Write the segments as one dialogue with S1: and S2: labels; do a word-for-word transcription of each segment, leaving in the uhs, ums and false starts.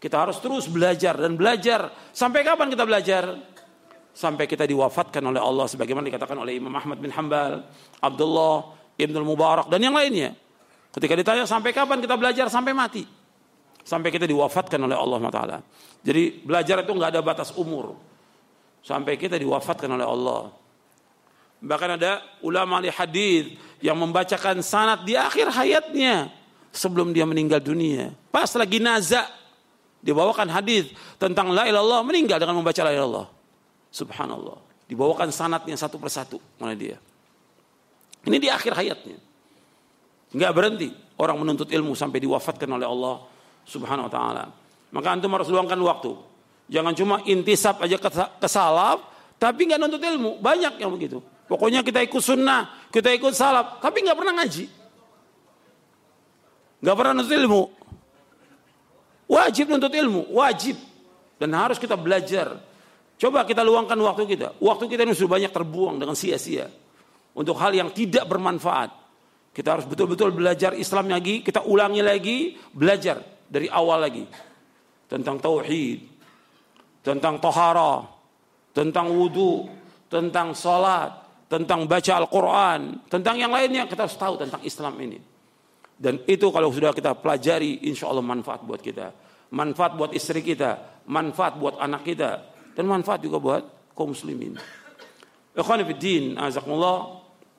S1: Kita harus terus belajar dan belajar. Sampai kapan kita belajar? Sampai kita diwafatkan oleh Allah sebagaimana dikatakan oleh Imam Ahmad bin Hanbal, Abdullah Ibnul Mubarak dan yang lainnya. Ketika ditanya sampai kapan kita belajar, sampai mati. Sampai kita diwafatkan oleh Allah Taala. Jadi belajar itu enggak ada batas umur. Sampai kita diwafatkan oleh Allah. Bahkan ada ulama ahli hadis yang membacakan sanad di akhir hayatnya sebelum dia meninggal dunia. Pas lagi nazak dibawakan hadis tentang la ilaha illallah, meninggal dengan membaca la ilaha illallah. Subhanallah. Dibawakan sanadnya satu persatu oleh dia. Ini di akhir hayatnya. Enggak berhenti orang menuntut ilmu sampai diwafatkan oleh Allah Subhanahu wa taala. Maka antum harus luangkan waktu. Jangan cuma intisab aja ke salaf tapi enggak nuntut ilmu. Banyak yang begitu. Pokoknya kita ikut sunnah, kita ikut salaf, tapi enggak pernah ngaji. Enggak pernah nuntut ilmu. Wajib nuntut ilmu, wajib. Dan harus kita belajar. Coba kita luangkan waktu kita. Waktu kita ini sudah banyak terbuang dengan sia-sia. Untuk hal yang tidak bermanfaat. Kita harus betul-betul belajar Islam lagi. Kita ulangi lagi. Belajar dari awal lagi. Tentang tauhid. Tentang tohara. Tentang wudu. Tentang salat. Tentang baca Al-Quran. Tentang yang lainnya. Kita harus tahu tentang Islam ini. Dan itu kalau sudah kita pelajari, insya Allah manfaat buat kita. Manfaat buat istri kita. Manfaat buat anak kita. Dan manfaat juga buat kaum muslimin. Ikhwani fiddin, azakumullah.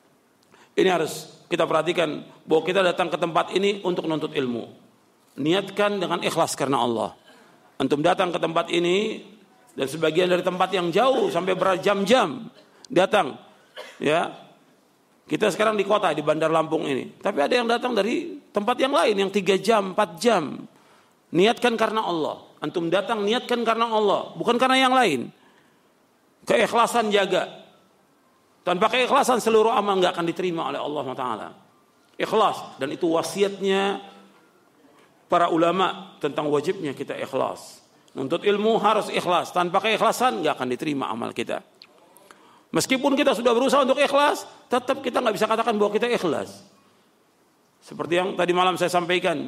S1: Ini harus kita perhatikan bahwa kita datang ke tempat ini untuk menuntut ilmu. Niatkan dengan ikhlas karena Allah. Antum datang ke tempat ini dan sebagian dari tempat yang jauh sampai berjam-jam datang. Ya. Kita sekarang di kota, di Bandar Lampung ini. Tapi ada yang datang dari tempat yang lain, yang tiga jam, empat jam. Niatkan karena Allah. Antum datang niatkan karena Allah. Bukan karena yang lain. Keikhlasan jaga. Tanpa keikhlasan seluruh amal enggak akan diterima oleh Allah Taala. Ikhlas. Dan itu wasiatnya para ulama tentang wajibnya kita ikhlas. Nuntut ilmu harus ikhlas. Tanpa keikhlasan enggak akan diterima amal kita. Meskipun kita sudah berusaha untuk ikhlas, tetap kita nggak bisa katakan bahwa kita ikhlas. Seperti yang tadi malam saya sampaikan,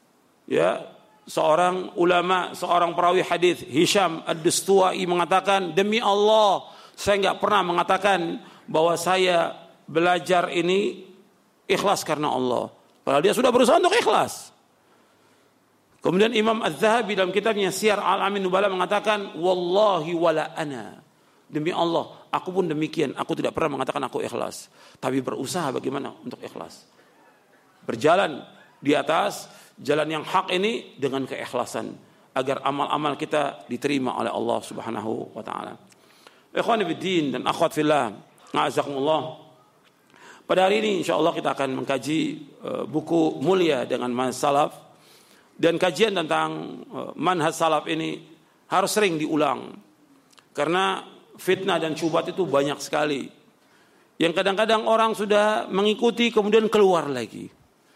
S1: ya seorang ulama, seorang perawi hadis Hisham Ad-Dustuwai mengatakan, demi Allah, saya nggak pernah mengatakan bahwa saya belajar ini ikhlas karena Allah. Padahal dia sudah berusaha untuk ikhlas. Kemudian Imam Az-Zahabi dalam kitabnya Siyar Al-Alamin Nubala mengatakan, wallahi wala ana. Demi Allah, aku pun demikian. Aku tidak pernah mengatakan aku ikhlas. Tapi berusaha bagaimana untuk ikhlas. Berjalan di atas jalan yang hak ini dengan keikhlasan. Agar amal-amal kita diterima oleh Allah subhanahu wa ta'ala. Ikhwani fiddin dan akhwat fillah. A'azakumullah. Pada hari ini insyaAllah kita akan mengkaji uh, buku mulia dengan manhaj salaf. Dan kajian tentang uh, manhaj salaf ini harus sering diulang. Karena fitnah dan syubhat itu banyak sekali. Yang kadang-kadang orang sudah mengikuti kemudian keluar lagi.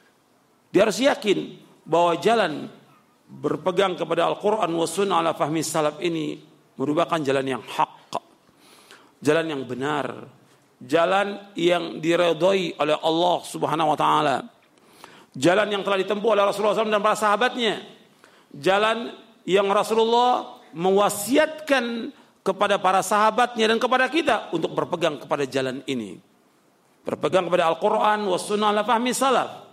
S1: Dia harus yakin bahwa jalan berpegang kepada Al-Quran wa sunnah ala fahmi salaf ini merupakan jalan yang hak. Jalan yang benar. Jalan yang diredhoi oleh Allah subhanahu wa ta'ala. Jalan yang telah ditempuh oleh Rasulullah shallallahu alaihi wasallam dan para sahabatnya. Jalan yang Rasulullah mewasiatkan kepada para sahabatnya dan kepada kita untuk berpegang kepada jalan ini. Berpegang kepada Al-Quran wa sunnah ala fahmi salaf.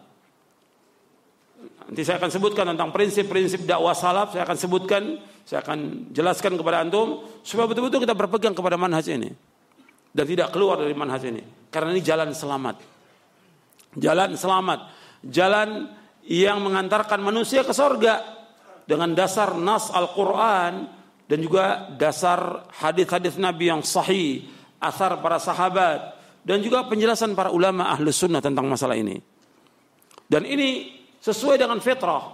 S1: Nanti saya akan sebutkan tentang prinsip-prinsip dakwah salaf. Saya akan sebutkan, saya akan jelaskan kepada antum supaya betul-betul kita berpegang kepada manhaj ini dan tidak keluar dari manhaj ini. Karena ini jalan selamat. Jalan selamat. Jalan yang mengantarkan manusia ke surga dengan dasar nas Al-Quran dan juga dasar hadis-hadis Nabi yang sahih, asar para sahabat, dan juga penjelasan para ulama ahli sunnah tentang masalah ini. Dan ini sesuai dengan fitrah.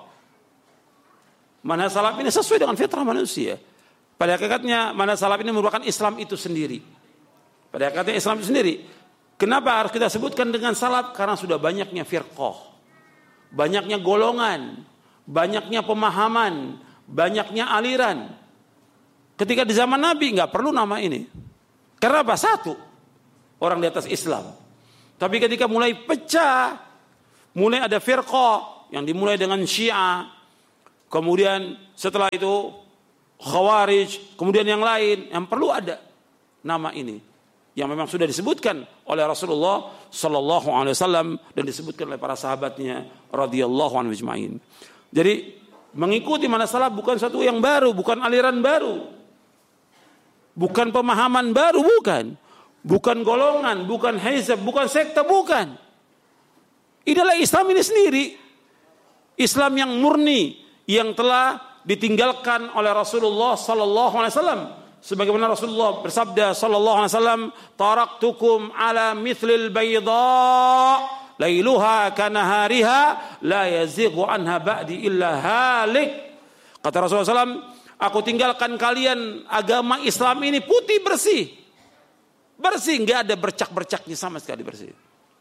S1: Manhaj salaf ini sesuai dengan fitrah manusia. Pada hakikatnya manhaj salaf ini merupakan Islam itu sendiri. Pada hakikatnya Islam itu sendiri. Kenapa harus kita sebutkan dengan salaf? Karena sudah banyaknya firqah, banyaknya golongan, banyaknya pemahaman, banyaknya aliran. Ketika di zaman Nabi nggak perlu nama ini. Karena apa? Satu, orang di atas Islam. Tapi ketika mulai pecah, mulai ada firqah yang dimulai dengan Syiah, kemudian setelah itu Khawarij, kemudian yang lain, yang perlu ada nama ini yang memang sudah disebutkan oleh Rasulullah sallallahu alaihi wasallam dan disebutkan oleh para sahabatnya radhiyallahu anhum ajma'in. Jadi mengikuti manhaj salaf bukan sesuatu yang baru, bukan aliran baru. Bukan pemahaman baru, bukan. Bukan golongan, bukan hizb, bukan sekte, bukan. Inilah Islam ini sendiri. Islam yang murni, yang telah ditinggalkan oleh Rasulullah sallallahu alaihi wasallam. Sebagaimana Rasulullah bersabda sallallahu alaihi wasallam, "Taraktukum ala mithlil bayda, lailuha kanahariha, la yazighu anha ba'di illa halik." Kata Rasulullah sallallahu alaihi wasallam, aku tinggalkan kalian agama Islam ini putih bersih. Bersih, enggak ada bercak-bercaknya sama sekali, bersih.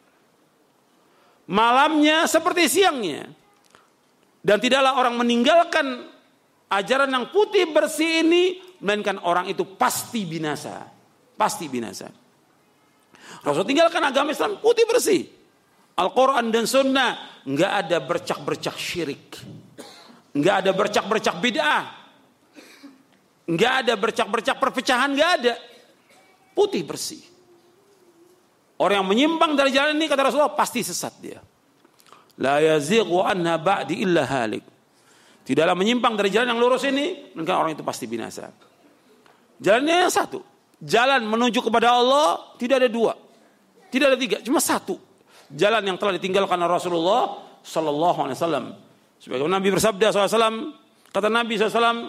S1: Malamnya seperti siangnya. Dan tidaklah orang meninggalkan ajaran yang putih bersih ini, melainkan orang itu pasti binasa. Pasti binasa. Rasul tinggalkan agama Islam putih bersih. Al-Quran dan Sunnah, enggak ada bercak-bercak syirik. Enggak ada bercak-bercak bid'ah. Enggak ada bercak-bercak perpecahan, enggak ada. Putih bersih. Orang yang menyimpang dari jalan ini, kata Rasulullah, pasti sesat dia. La yazighu anha ba'di illa halik. Tidaklah menyimpang dari jalan yang lurus ini, maka orang itu pasti binasa. Jalannya yang satu. Jalan menuju kepada Allah tidak ada dua. Tidak ada tiga, cuma satu. Jalan yang telah ditinggalkan oleh Rasulullah sallallahu alaihi wasallam. Sebagaimana Nabi bersabda sallallahu alaihi wasallam, kata Nabi sallallahu alaihi wasallam,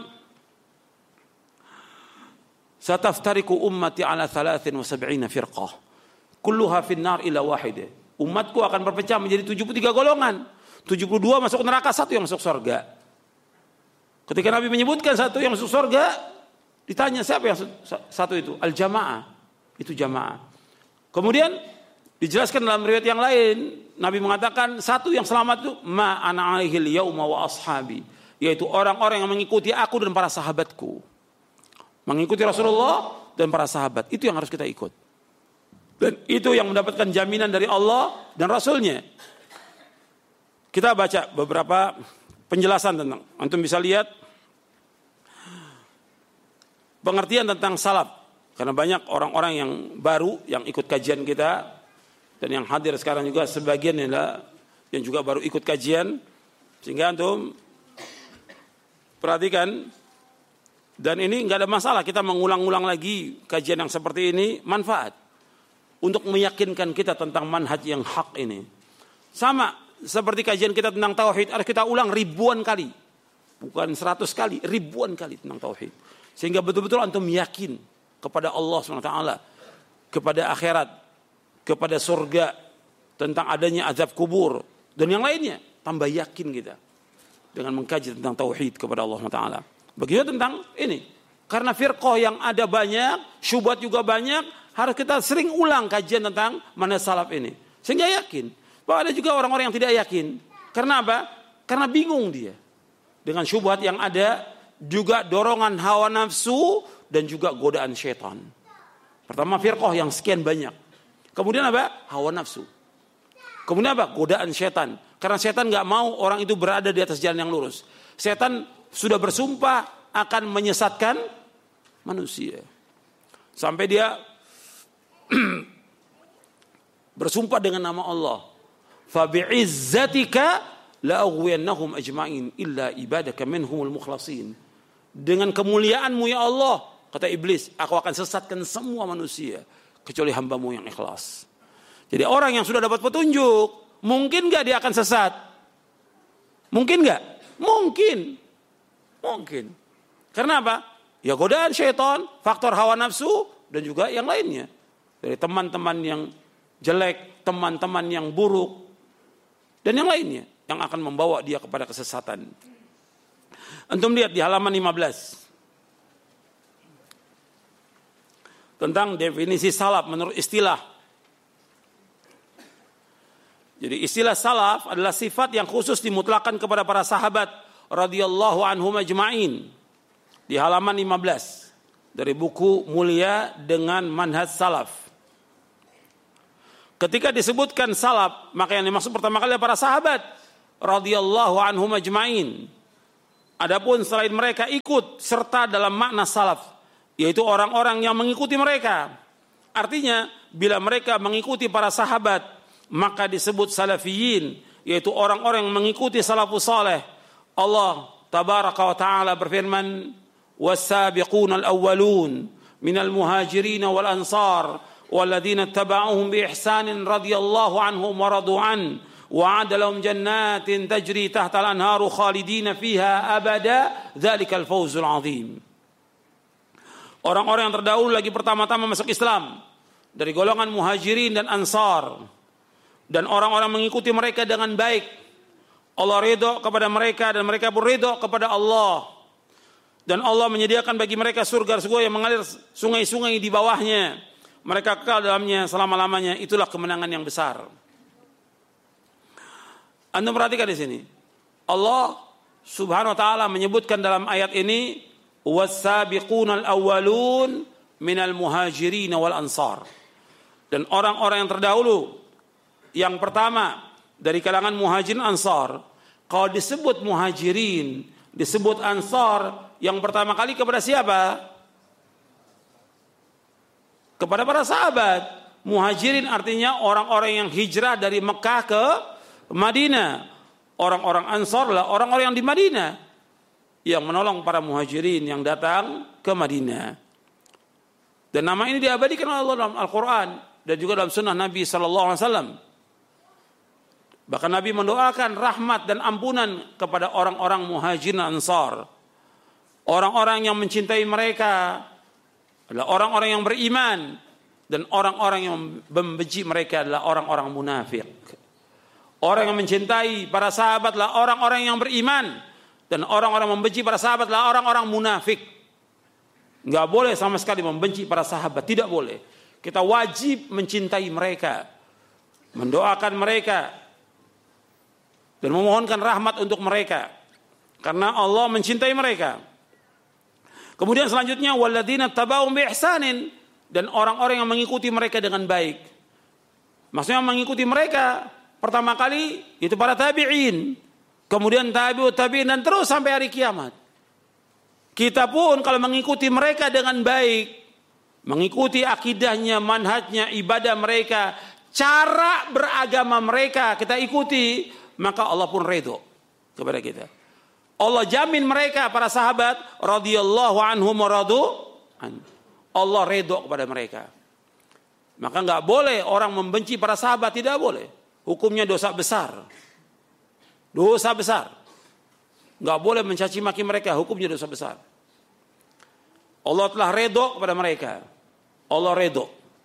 S1: "Sataftariku ummati ala thalathin wa sab'ina firqah. Kulluha finnar ila wahidah." Umatku akan berpecah menjadi tujuh puluh tiga golongan. tujuh puluh dua masuk neraka, satu yang masuk surga. Ketika Nabi menyebutkan satu yang masuk surga, ditanya siapa yang satu itu? Al-jamaah. Itu jamaah. Kemudian dijelaskan dalam riwayat yang lain, Nabi mengatakan satu yang selamat itu ma ana alaihil yauma wa ashabi, yaitu orang-orang yang mengikuti aku dan para sahabatku. Mengikuti Rasulullah dan para sahabat, itu yang harus kita ikut. Dan itu yang mendapatkan jaminan dari Allah dan Rasulnya. Kita baca beberapa penjelasan tentang, antum bisa lihat pengertian tentang salaf. Karena banyak orang-orang yang baru yang ikut kajian kita dan yang hadir sekarang juga sebagian adalah yang juga baru ikut kajian, sehingga antum perhatikan. Dan ini nggak ada masalah kita mengulang-ulang lagi kajian yang seperti ini, manfaat untuk meyakinkan kita tentang manhaj yang hak ini. Sama seperti kajian kita tentang tauhid, harus kita ulang ribuan kali, bukan seratus kali, ribuan kali tentang tauhid, sehingga betul-betul antum yakin kepada Allah subhanahu wa taala, kepada akhirat, kepada surga, tentang adanya azab kubur dan yang lainnya. Tambah yakin kita dengan mengkaji tentang tauhid kepada Allah subhanahu wa taala. Begitu tentang ini. Karena firqah yang ada banyak, syubhat juga banyak, harus kita sering ulang kajian tentang manhaj salaf ini. Sehingga yakin. Bahwa ada juga orang-orang yang tidak yakin. Karena apa? Karena bingung dia. Dengan syubhat yang ada, juga dorongan hawa nafsu, dan juga godaan syaitan. Pertama firqah yang sekian banyak. Kemudian apa? Hawa nafsu. Kemudian apa? Godaan syaitan. Karena syaitan gak mau orang itu berada di atas jalan yang lurus. Syaitan sudah bersumpah akan menyesatkan manusia. Sampai dia bersumpah dengan nama Allah. Fa bi'izzatika la aghwiyannahum ajma'in illa ibadaka minhumul mukhlasin. Dengan kemuliaanmu ya Allah, kata iblis, aku akan sesatkan semua manusia kecuali hambamu yang ikhlas. Jadi orang yang sudah dapat petunjuk, mungkin gak dia akan sesat? Mungkin gak? Mungkin. Mungkin. Karena apa? Ya godaan syaitan, faktor hawa nafsu, dan juga yang lainnya. Dari teman-teman yang jelek, teman-teman yang buruk, dan yang lainnya. Yang akan membawa dia kepada kesesatan. Antum lihat di halaman lima belas. Tentang definisi salaf menurut istilah. Jadi istilah salaf adalah sifat yang khusus dimutlakan kepada para sahabat radhiyallahu anhum ajma'in. Di halaman lima belas dari buku Mulia dengan Manhaj Salaf. Ketika disebutkan salaf, maka yang dimaksud pertama kali para sahabat radhiyallahu anhum ajma'in. Adapun selain mereka ikut serta dalam makna salaf, yaitu orang-orang yang mengikuti mereka. Artinya bila mereka mengikuti para sahabat, maka disebut salafiyin, yaitu orang-orang yang mengikuti salafus saleh. Allah tabaraka wa ta'ala berfirman, was-sabiquna al-awwalun minal muhajirin wal ansar walladzina ittaba'uhum bi ihsanin radhiyallahu anhum wa radu an wa'ada lahum jannatin tajri tahtal anharu khalidina fiha abada dzalikal fawzul azim. Orang-orang yang terdahulu lagi pertama-tama masuk Islam dari golongan muhajirin dan ansar, dan orang-orang mengikuti mereka dengan baik. Allah ridho kepada mereka dan mereka pun ridho kepada Allah. Dan Allah menyediakan bagi mereka surga-surga yang mengalir sungai-sungai di bawahnya. Mereka kekal dalamnya selama-lamanya. Itulah kemenangan yang besar. Anda perhatikan di sini. Allah Subhanahu wa taala menyebutkan dalam ayat ini, was-sabiqunal awwalun minal muhajirin wal ansar. Dan orang-orang yang terdahulu, yang pertama dari kalangan muhajirin ansar. Kalau disebut muhajirin, disebut ansar, yang pertama kali kepada siapa? Kepada para sahabat. Muhajirin artinya orang-orang yang hijrah dari Mekah ke Madinah. Orang-orang ansar lah orang-orang yang di Madinah, yang menolong para muhajirin yang datang ke Madinah. Dan nama ini diabadikan oleh Allah dalam Al-Quran dan juga dalam sunnah Nabi sallallahu alaihi wasallam. Bahkan Nabi mendoakan rahmat dan ampunan kepada orang-orang muhajirin ansar. Orang-orang yang mencintai mereka adalah orang-orang yang beriman, dan orang-orang yang membenci mereka adalah orang-orang munafik. Orang yang mencintai para sahabat adalah orang-orang yang beriman, dan orang-orang yang membenci para sahabat adalah orang-orang munafik. Enggak boleh sama sekali membenci para sahabat, tidak boleh. Kita wajib mencintai mereka, mendoakan mereka, dan memohonkan rahmat untuk mereka, karena Allah mencintai mereka. Kemudian selanjutnya walladzina tabauhum bi ihsanin, dan orang-orang yang mengikuti mereka dengan baik. Maksudnya mengikuti mereka pertama kali itu para tabi'in, kemudian tabi'ut tabi'in, dan terus sampai hari kiamat. Kita pun kalau mengikuti mereka dengan baik, mengikuti akidahnya, manhajnya, ibadah mereka, cara beragama mereka kita ikuti, maka Allah pun ridho kepada kita. Allah jamin mereka para sahabat radhiyallahu anhum wa radu an. Allah ridho kepada mereka. Maka enggak boleh orang membenci para sahabat, tidak boleh. Hukumnya dosa besar. Dosa besar. Enggak boleh mencaci maki mereka, hukumnya dosa besar. Allah telah ridho kepada mereka. Allah ridho.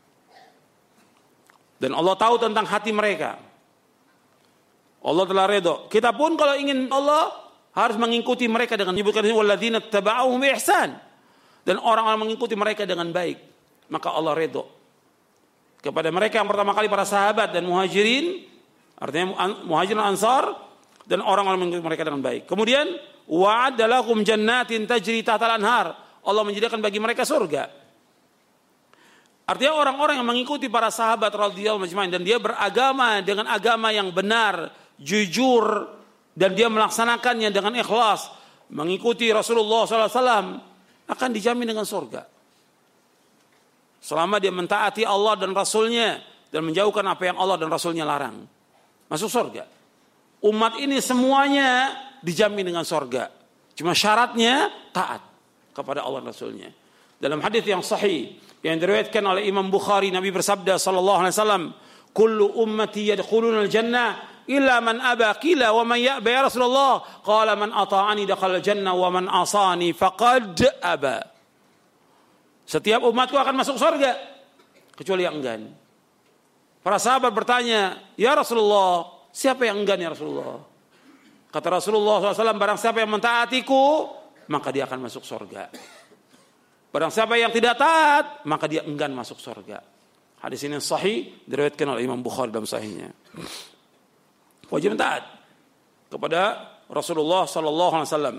S1: Dan Allah tahu tentang hati mereka. Allah telah ridho. Kita pun kalau ingin Allah harus mengikuti mereka dengan menyebutkan walladzina tabauhum bi ihsan, dan orang-orang mengikuti mereka dengan baik, maka Allah ridho kepada mereka. Yang pertama kali para sahabat dan muhajirin, artinya muhajirin ansar, dan orang-orang mengikuti mereka dengan baik. Kemudian wa'adda lahum jannatin tajri tahtal anhar, Allah menyediakan bagi mereka surga. Artinya orang-orang yang mengikuti para sahabat radhiyallahu majma'in, dan dia beragama dengan agama yang benar, jujur, dan dia melaksanakannya dengan ikhlas, mengikuti Rasulullah sallallahu alaihi wasallam, akan dijamin dengan surga. Selama dia mentaati Allah dan Rasulnya, dan menjauhkan apa yang Allah dan Rasulnya larang, masuk surga. Umat ini semuanya dijamin dengan surga. Cuma syaratnya taat kepada Allah dan Rasulnya. Dalam hadis yang sahih yang diriwayatkan oleh Imam Bukhari, Nabi bersabda sallallahu alaihi wasallam, "Kullu ummati yadkhuluna al-jannah illa man aba." Qila wa man ya'ba ya Rasulullah? Qala man ata'ani dakhala al-jannah wa man asani faqad aba. Setiap umatku akan masuk surga kecuali yang enggan. Para sahabat bertanya, "Ya Rasulullah, siapa yang enggan ya Rasulullah?" Kata Rasulullah sallallahu alaihi wasallam, "Barang siapa yang mentaatiku, maka dia akan masuk surga. Barang siapa yang tidak taat, maka dia enggan masuk surga." Hadis ini sahih, diriwayatkan oleh Imam Bukhari dalam sahihnya. Wajib taat kepada Rasulullah sallallahu alaihi wasallam.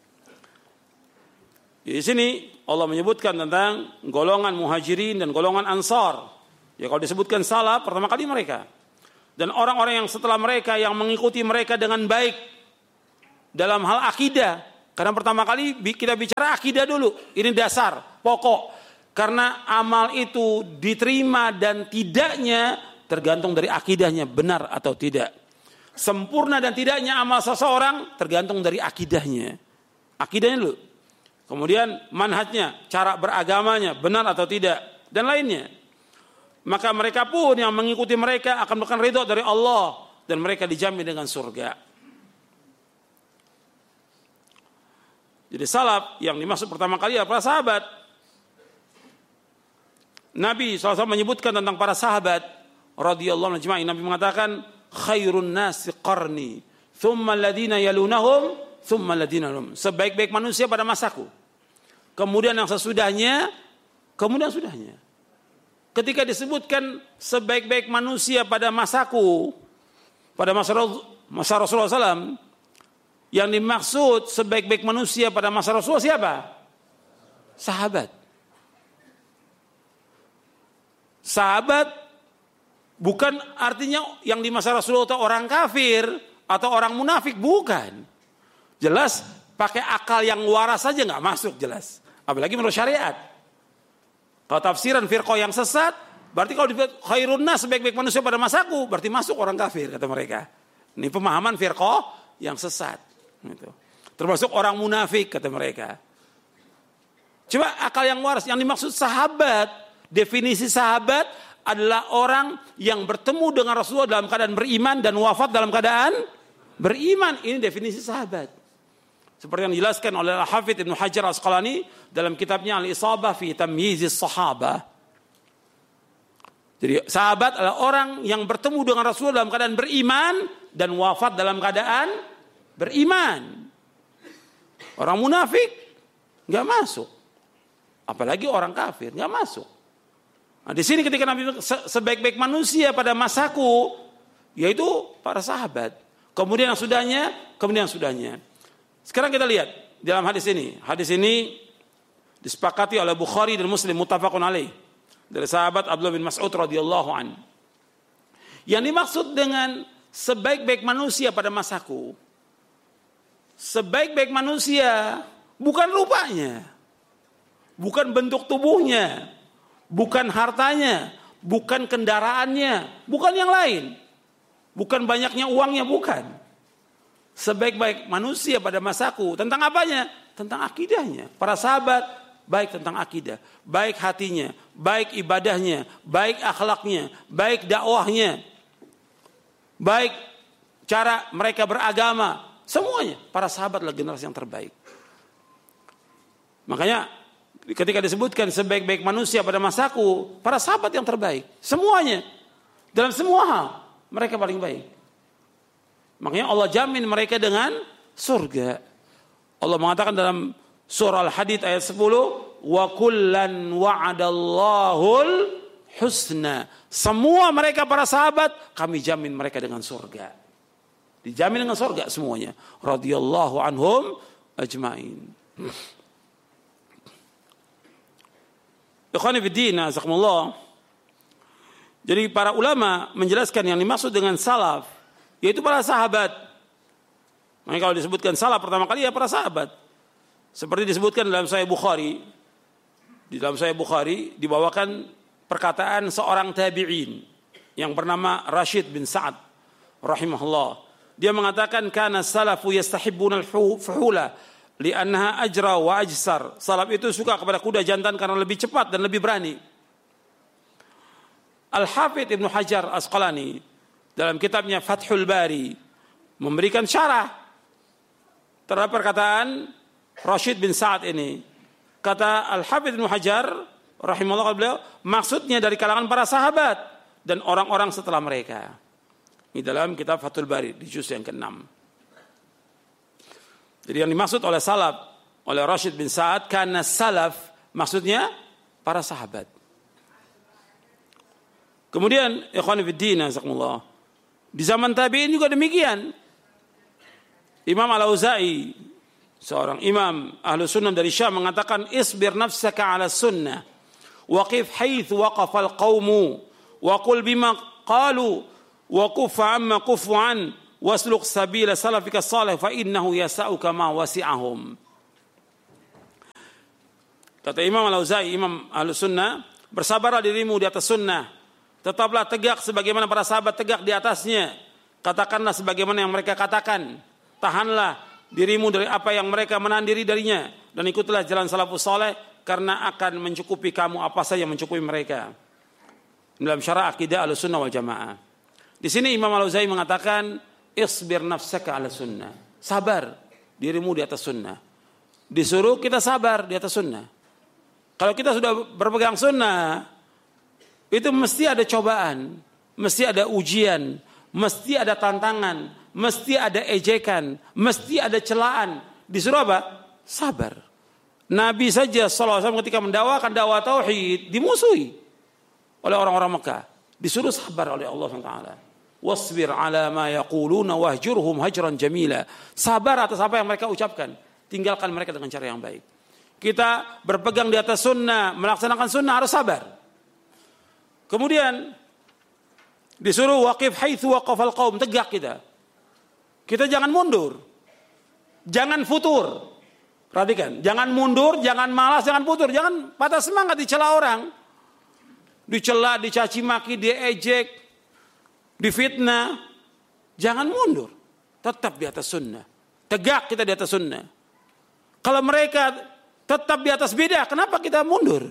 S1: Di sini Allah menyebutkan tentang golongan muhajirin dan golongan ansar. Ya, kalau disebutkan salah, pertama kali mereka. Dan orang-orang yang setelah mereka yang mengikuti mereka dengan baik dalam hal akidah, Karena pertama kali kita bicara akidah dulu. Ini dasar, pokok. Karena amal itu diterima dan tidaknya tergantung dari akidahnya, benar atau tidak. Sempurna dan tidaknya amal seseorang tergantung dari akidahnya. Akidahnya dulu. Kemudian manhajnya, cara beragamanya, benar atau tidak. Dan lainnya. Maka mereka pun yang mengikuti mereka akan mendapatkan ridho dari Allah. Dan mereka dijamin dengan surga. Jadi salaf yang dimaksud pertama kali adalah para sahabat. Nabi shallallahu alaihi wasallam menyebutkan tentang para sahabat radhiyallahu anhum ajma'in. Nabi mengatakan khairun nasi qarni, thumma alladhina yalunahum, thumma alladhina yalunahum. Sebaik-baik manusia pada masaku. Kemudian yang sesudahnya, kemudian sudahnya. Ketika disebutkan sebaik-baik manusia pada masaku, pada masa, masa Rasulullah shallallahu alaihi wasallam, yang dimaksud sebaik-baik manusia pada masa Rasulullah siapa? Sahabat. Sahabat bukan artinya yang di masa Rasulullah itu orang kafir atau orang munafik, bukan. Jelas pakai akal yang waras saja nggak masuk jelas. Apalagi menurut syariat. Kalau tafsiran firqah yang sesat, berarti kalau khairun nas sebaik-baik manusia pada masaku, berarti masuk orang kafir kata mereka. Ini pemahaman firqah yang sesat. Gitu. Termasuk orang munafik kata mereka. Coba akal yang waras, yang dimaksud sahabat, definisi sahabat adalah orang yang bertemu dengan Rasulullah dalam keadaan beriman dan wafat dalam keadaan beriman. Ini definisi sahabat. Seperti yang dijelaskan oleh Al-Hafidz Ibnu Hajar Asqalani dalam kitabnya Al-Isabah fi Tamyizis Sahabah. Jadi sahabat adalah orang yang bertemu dengan Rasulullah dalam keadaan beriman dan wafat dalam keadaan beriman. Orang munafik nggak masuk, apalagi orang kafir nggak masuk. Nah, di sini ketika Nabi sebaik-baik manusia pada masaku, yaitu para sahabat. Kemudian yang sudahnya, kemudian yang sudahnya. Sekarang kita lihat dalam hadis ini. Hadis ini disepakati oleh Bukhari dan Muslim muttafaqun alaih dari sahabat Abdullah bin Mas'ud radhiyallahu an. Yang dimaksud dengan sebaik-baik manusia pada masaku, sebaik-baik manusia bukan rupanya, bukan bentuk tubuhnya, bukan hartanya, bukan kendaraannya, bukan yang lain, bukan banyaknya uangnya, bukan. Sebaik-baik manusia pada masaku tentang apanya? Tentang akidahnya. Para sahabat baik tentang akidah, baik hatinya, baik ibadahnya, baik akhlaknya, baik dakwahnya, baik cara mereka beragama. Semuanya para sahabat adalah generasi yang terbaik. Makanya ketika disebutkan sebaik-baik manusia pada masaku, para sahabat yang terbaik. Semuanya. Dalam semua hal mereka paling baik. Makanya Allah jamin mereka dengan surga. Allah mengatakan dalam surah Al-Hadid ayat sepuluh, wa kullan wa'adallahul husna. Semua mereka para sahabat kami jamin mereka dengan surga. Dijamin dengan surga semuanya. Radhiyallahu anhum ajma'in. Ikhwani fiddin, azakumullah. Jadi para ulama menjelaskan yang dimaksud dengan salaf yaitu para sahabat. Makanya kalau disebutkan salaf pertama kali ya para sahabat. Seperti disebutkan dalam Sahih Bukhari. Di dalam Sahih Bukhari dibawakan perkataan seorang tabi'in yang bernama Rashid bin Sa'ad rahimahullah. Dia mengatakan kana salafu yastahibbuna al-fuhula li'annaha ajra wa ajsar. Salaf itu suka kepada kuda jantan karena lebih cepat dan lebih berani. Al-Hafidz Ibnu Hajar Asqalani dalam kitabnya Fathul Bari memberikan syarah terhadap perkataan Rashid bin Sa'ad ini. Kata Al-Hafidz Ibnu Hajar rahimahullah beliau, maksudnya dari kalangan para sahabat dan orang-orang setelah mereka. Ini dalam kitab Fathul Bari di juz yang keenam. Jadi yang dimaksud oleh salaf oleh Rashid bin Sa'ad karena salaf maksudnya para sahabat. Kemudian ikhwan fillah jazakumullah. Di zaman tabi'in juga demikian. Imam Al-Auza'i seorang imam ahlu sunnah dari Syam mengatakan isbir nafsaka ala sunnah waqif haitsu waqafa al-qaumu wa qul bima qalu wa kufa amma kufu an wasluk sabila salafika salih fa innahu yasa'uka ma wasi'ahum. Kata Imam Al-Auza'i, Imam Ahlus Sunnah, bersabarlah dirimu di atas sunnah. Tetaplah tegak sebagaimana para sahabat tegak di atasnya. Katakanlah sebagaimana yang mereka katakan. Tahanlah dirimu dari apa yang mereka menahan diri darinya. Dan ikutlah jalan salafus saleh, karena akan mencukupi kamu apa saja yang mencukupi mereka. Dalam syarah akidah Ahlus Sunnah wal Jamaah. Di sini Imam Al-Auza'i mengatakan, isbir nafsaka ala sunnah. Sabar dirimu di atas sunnah. Disuruh kita sabar di atas sunnah. Kalau kita sudah berpegang sunnah, itu mesti ada cobaan, mesti ada ujian, mesti ada tantangan, mesti ada ejekan, mesti ada celaan. Disuruh apa? Sabar. Nabi saja sallallahu alaihi wasallam ketika mendakwakan dakwah tauhid dimusuhi oleh orang-orang Mekah. Disuruh sabar oleh Allah subhanahu wa taala. Wasbir ala ma yaquluna wahjurhum hajran jamila. Sabar atas apa yang mereka ucapkan. Tinggalkan mereka dengan cara yang baik. Kita berpegang di atas sunnah, melaksanakan sunnah harus sabar. Kemudian disuruh waqif haitsu waqafal qaum, tegak kita. Kita jangan mundur. Jangan futur. Perhatikan, jangan mundur, jangan malas, jangan futur, jangan patah semangat dicela orang. Dicela, dicaci maki, diejek, difitnah. Jangan mundur. Tetap di atas sunnah. Tegak kita di atas sunnah. Kalau mereka tetap di atas bid'ah, kenapa kita mundur?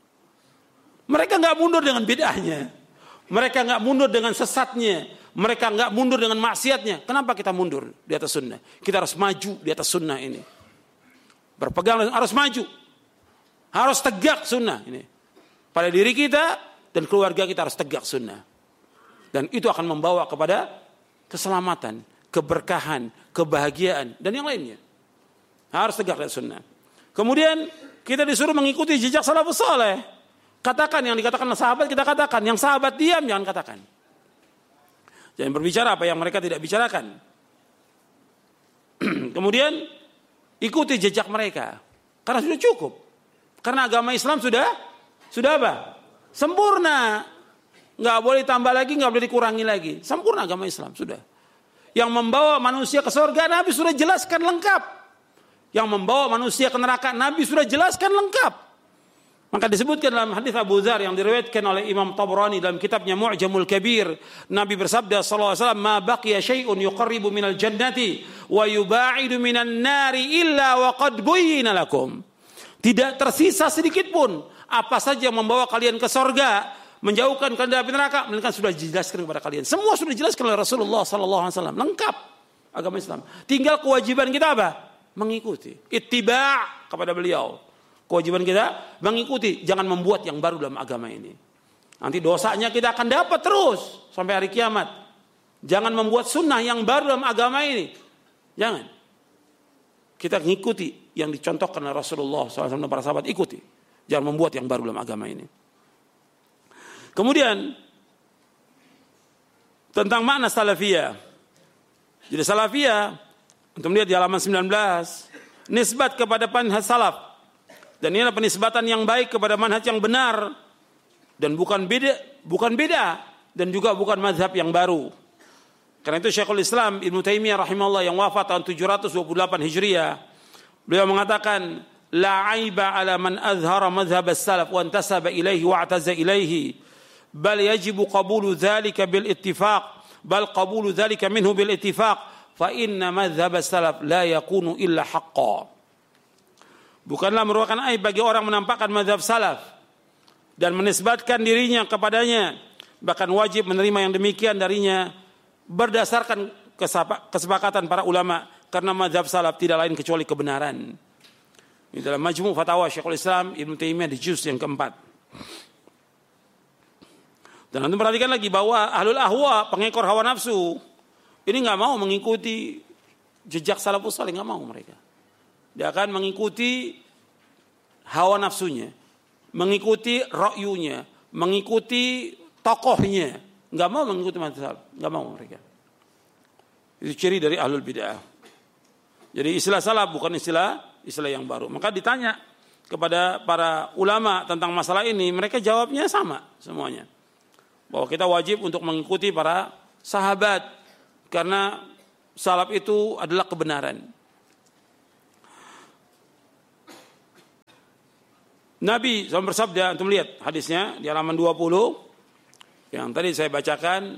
S1: Mereka nggak mundur dengan bid'ahnya, mereka nggak mundur dengan sesatnya, mereka nggak mundur dengan maksiatnya. Kenapa kita mundur di atas sunnah? Kita harus maju di atas sunnah ini. Berpegang harus maju, harus tegak sunnah ini. Pada diri kita dan keluarga kita harus tegak sunnah, dan itu akan membawa kepada keselamatan, keberkahan, kebahagiaan dan yang lainnya. Harus tegak di sunnah. Kemudian kita disuruh mengikuti jejak salafus saleh. Katakan yang dikatakan sahabat, kita katakan. Yang sahabat diam, jangan katakan. Jangan berbicara apa yang mereka tidak bicarakan. Kemudian ikuti jejak mereka. Karena sudah cukup. Karena agama Islam sudah sudah apa? Sempurna. Nggak boleh tambah lagi, nggak boleh dikurangi lagi. Sempurna agama Islam sudah. Yang membawa manusia ke surga, Nabi sudah jelaskan lengkap. Yang membawa manusia ke neraka, Nabi sudah jelaskan lengkap. Maka disebutkan dalam hadis Abu Dzar yang diriwayatkan oleh Imam Tabrani dalam kitabnya Mu'jamul Kabir, Nabi bersabda sallallahu alaihi wasallam, "Ma baqiya syai'un yuqarribu minal jannati wa yuba'idu minan nari illa wa qad buyyina lakum." Tidak tersisa sedikit pun apa saja yang membawa kalian ke surga, menjauhkan kalian dari neraka, melainkan sudah dijelaskan kepada kalian. Semua sudah dijelaskan oleh Rasulullah sallallahu alaihi wasallam, lengkap agama Islam. Tinggal kewajiban kita apa? Mengikuti, ittiba' kepada beliau. Kewajiban kita mengikuti, jangan membuat yang baru dalam agama ini. Nanti dosanya kita akan dapat terus sampai hari kiamat. Jangan membuat sunnah yang baru dalam agama ini. Jangan. Kita mengikuti yang dicontohkan oleh Rasulullah shallallahu alaihi wasallam dan para sahabat, ikuti. Jangan membuat yang baru dalam agama ini. Kemudian tentang makna salafiyah. Jadi salafiyah, untuk melihat di halaman sembilan belas, nisbat kepada manhaj salaf. Dan ini adalah penisbatan yang baik kepada manhaj yang benar. Dan bukan beda, bukan beda. Dan juga bukan mazhab yang baru. Karena itu Syekhul Islam Ibnu Taimiyah rahimahullah yang wafat tahun tujuh ratus dua puluh delapan Hijriah. Beliau mengatakan, La aiba ala man azhara mazhab as-salaf wa antasaba ilaihi wa ataza ilaihi. Bal yajibu qabulu dhalika bil ittifaq. Bal qabulu dhalika minhu bil ittifaq. Fa inna madhhab as-salaf la yakunu illa haqqan. Bukanlah merupakan aib bagi orang menampakkan mazhab salaf dan menisbatkan dirinya kepadanya, bahkan wajib menerima yang demikian darinya berdasarkan kesepakatan para ulama, karena mazhab salaf tidak lain kecuali kebenaran. Ini dalam Majmu' Fatawa Syekhul Islam Ibnu Taimiyah di juz yang keempat. Dan nanti perhatikan lagi bahwa ahlul ahwa, pengekor hawa nafsu, ini nggak mau mengikuti jejak salafus saleh, nggak mau mereka. Dia akan mengikuti hawa nafsunya, mengikuti ra'yunya, mengikuti tokohnya. Nggak mau mengikuti mazhab, nggak mau mereka. Itu ciri dari ahlul bid'ah. Jadi istilah salaf bukan istilah istilah yang baru. Maka ditanya kepada para ulama tentang masalah ini, mereka jawabnya sama semuanya. Bahwa kita wajib untuk mengikuti para sahabat. Karena salaf itu adalah kebenaran. Nabi shallallahu alaihi wasallam bersabda, antum lihat hadisnya di halaman dua puluh yang tadi saya bacakan.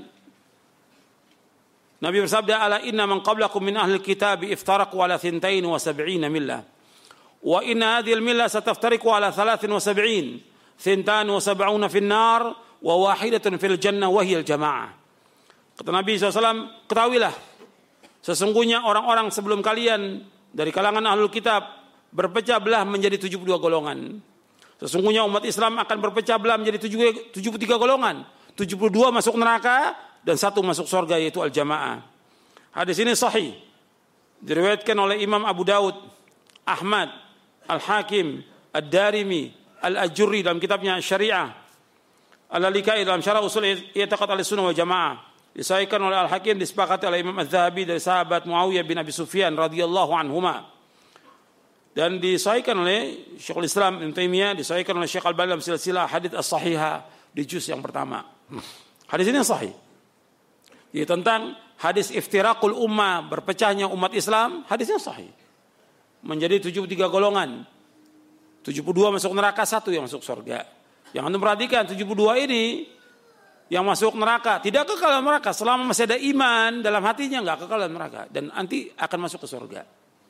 S1: Nabi bersabda, ala inna man qablakum min ahli kitab iftaraqu ala thintain wa sab'ina millah wa inna hadhihi al-millah sataftariqu ala thalathin wa sab'in thintan wa sab'una fin nar wa wahidatun fil jannah wa hiya al-jamaah. Kata Nabi shallallahu alaihi wasallam, ketahuilah sesungguhnya orang-orang sebelum kalian dari kalangan ahlul kitab berpecah belah menjadi tujuh puluh dua golongan. Sesungguhnya umat Islam akan berpecah belah menjadi tujuh puluh tiga golongan. tujuh puluh dua masuk neraka dan satu masuk surga, yaitu al-jamaah. Hadis ini sahih. Diriwayatkan oleh Imam Abu Daud, Ahmad, Al-Hakim, Ad-Darimi, Al-Ajurri dalam kitabnya Syariah, Al-Lalikai dalam Syarah Usul I'tiqad Ahlussunnah wal Jamaah. Disahihkan oleh Al-Hakim, disepakati oleh Imam Az-Zahabi dari sahabat Muawiyah bin Abi Sufyan radhiyallahu anhuma. Dan disahihkan oleh Syekhul Islam Ibnu Taimiyah, disahihkan oleh Syekh Al-Albani dalam silsilah hadits as-sahihah di juz yang pertama. Hadis ini sahih. Jadi tentang hadis iftiraqul ummah, berpecahnya umat Islam, hadisnya sahih. Menjadi tujuh puluh tiga golongan. tujuh puluh dua masuk neraka, satu yang masuk surga. Yang anda perhatikan, tujuh puluh dua ini yang masuk neraka tidak kekal dalam neraka selama masih ada iman dalam hatinya, enggak kekal dalam neraka dan nanti akan masuk ke surga.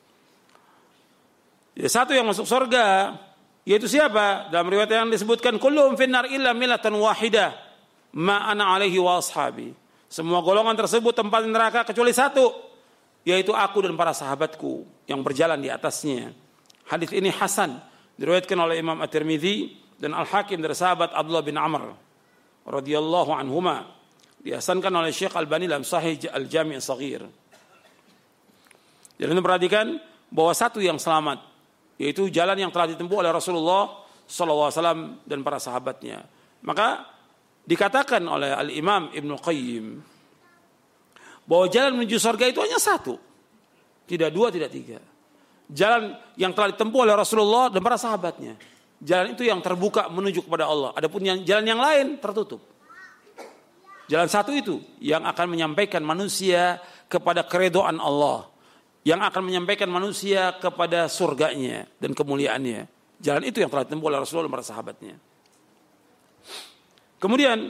S1: Jadi satu yang masuk surga yaitu siapa? Dalam riwayat yang disebutkan kullum finnar illa millatan wahidah ma ana alaihi wa ashabi. Semua golongan tersebut tempat neraka kecuali satu, yaitu aku dan para sahabatku yang berjalan di atasnya. Hadis ini hasan, diriwayatkan oleh Imam At-Tirmidzi dan Al-Hakim dari sahabat Abdullah bin Amr radhiyallahu anhuma. Dihasankan oleh Syekh Al-Albani dalam Sahih Al-Jami' As-Shaghir. Jadi perhatikan bahwa satu yang selamat, yaitu jalan yang telah ditempuh oleh Rasulullah sallallahu alaihi wasallam dan para sahabatnya. Maka dikatakan oleh Al-Imam Ibnu Qayyim bahwa jalan menuju surga itu hanya satu, tidak dua, tidak tiga. Jalan yang telah ditempuh oleh Rasulullah dan para sahabatnya. Jalan itu yang terbuka menuju kepada Allah. Adapun yang jalan yang lain tertutup. Jalan satu itu yang akan menyampaikan manusia kepada keridhaan Allah, yang akan menyampaikan manusia kepada surganya dan kemuliaannya. Jalan itu yang telah ditempuh oleh Rasulullah dan para sahabatnya. Kemudian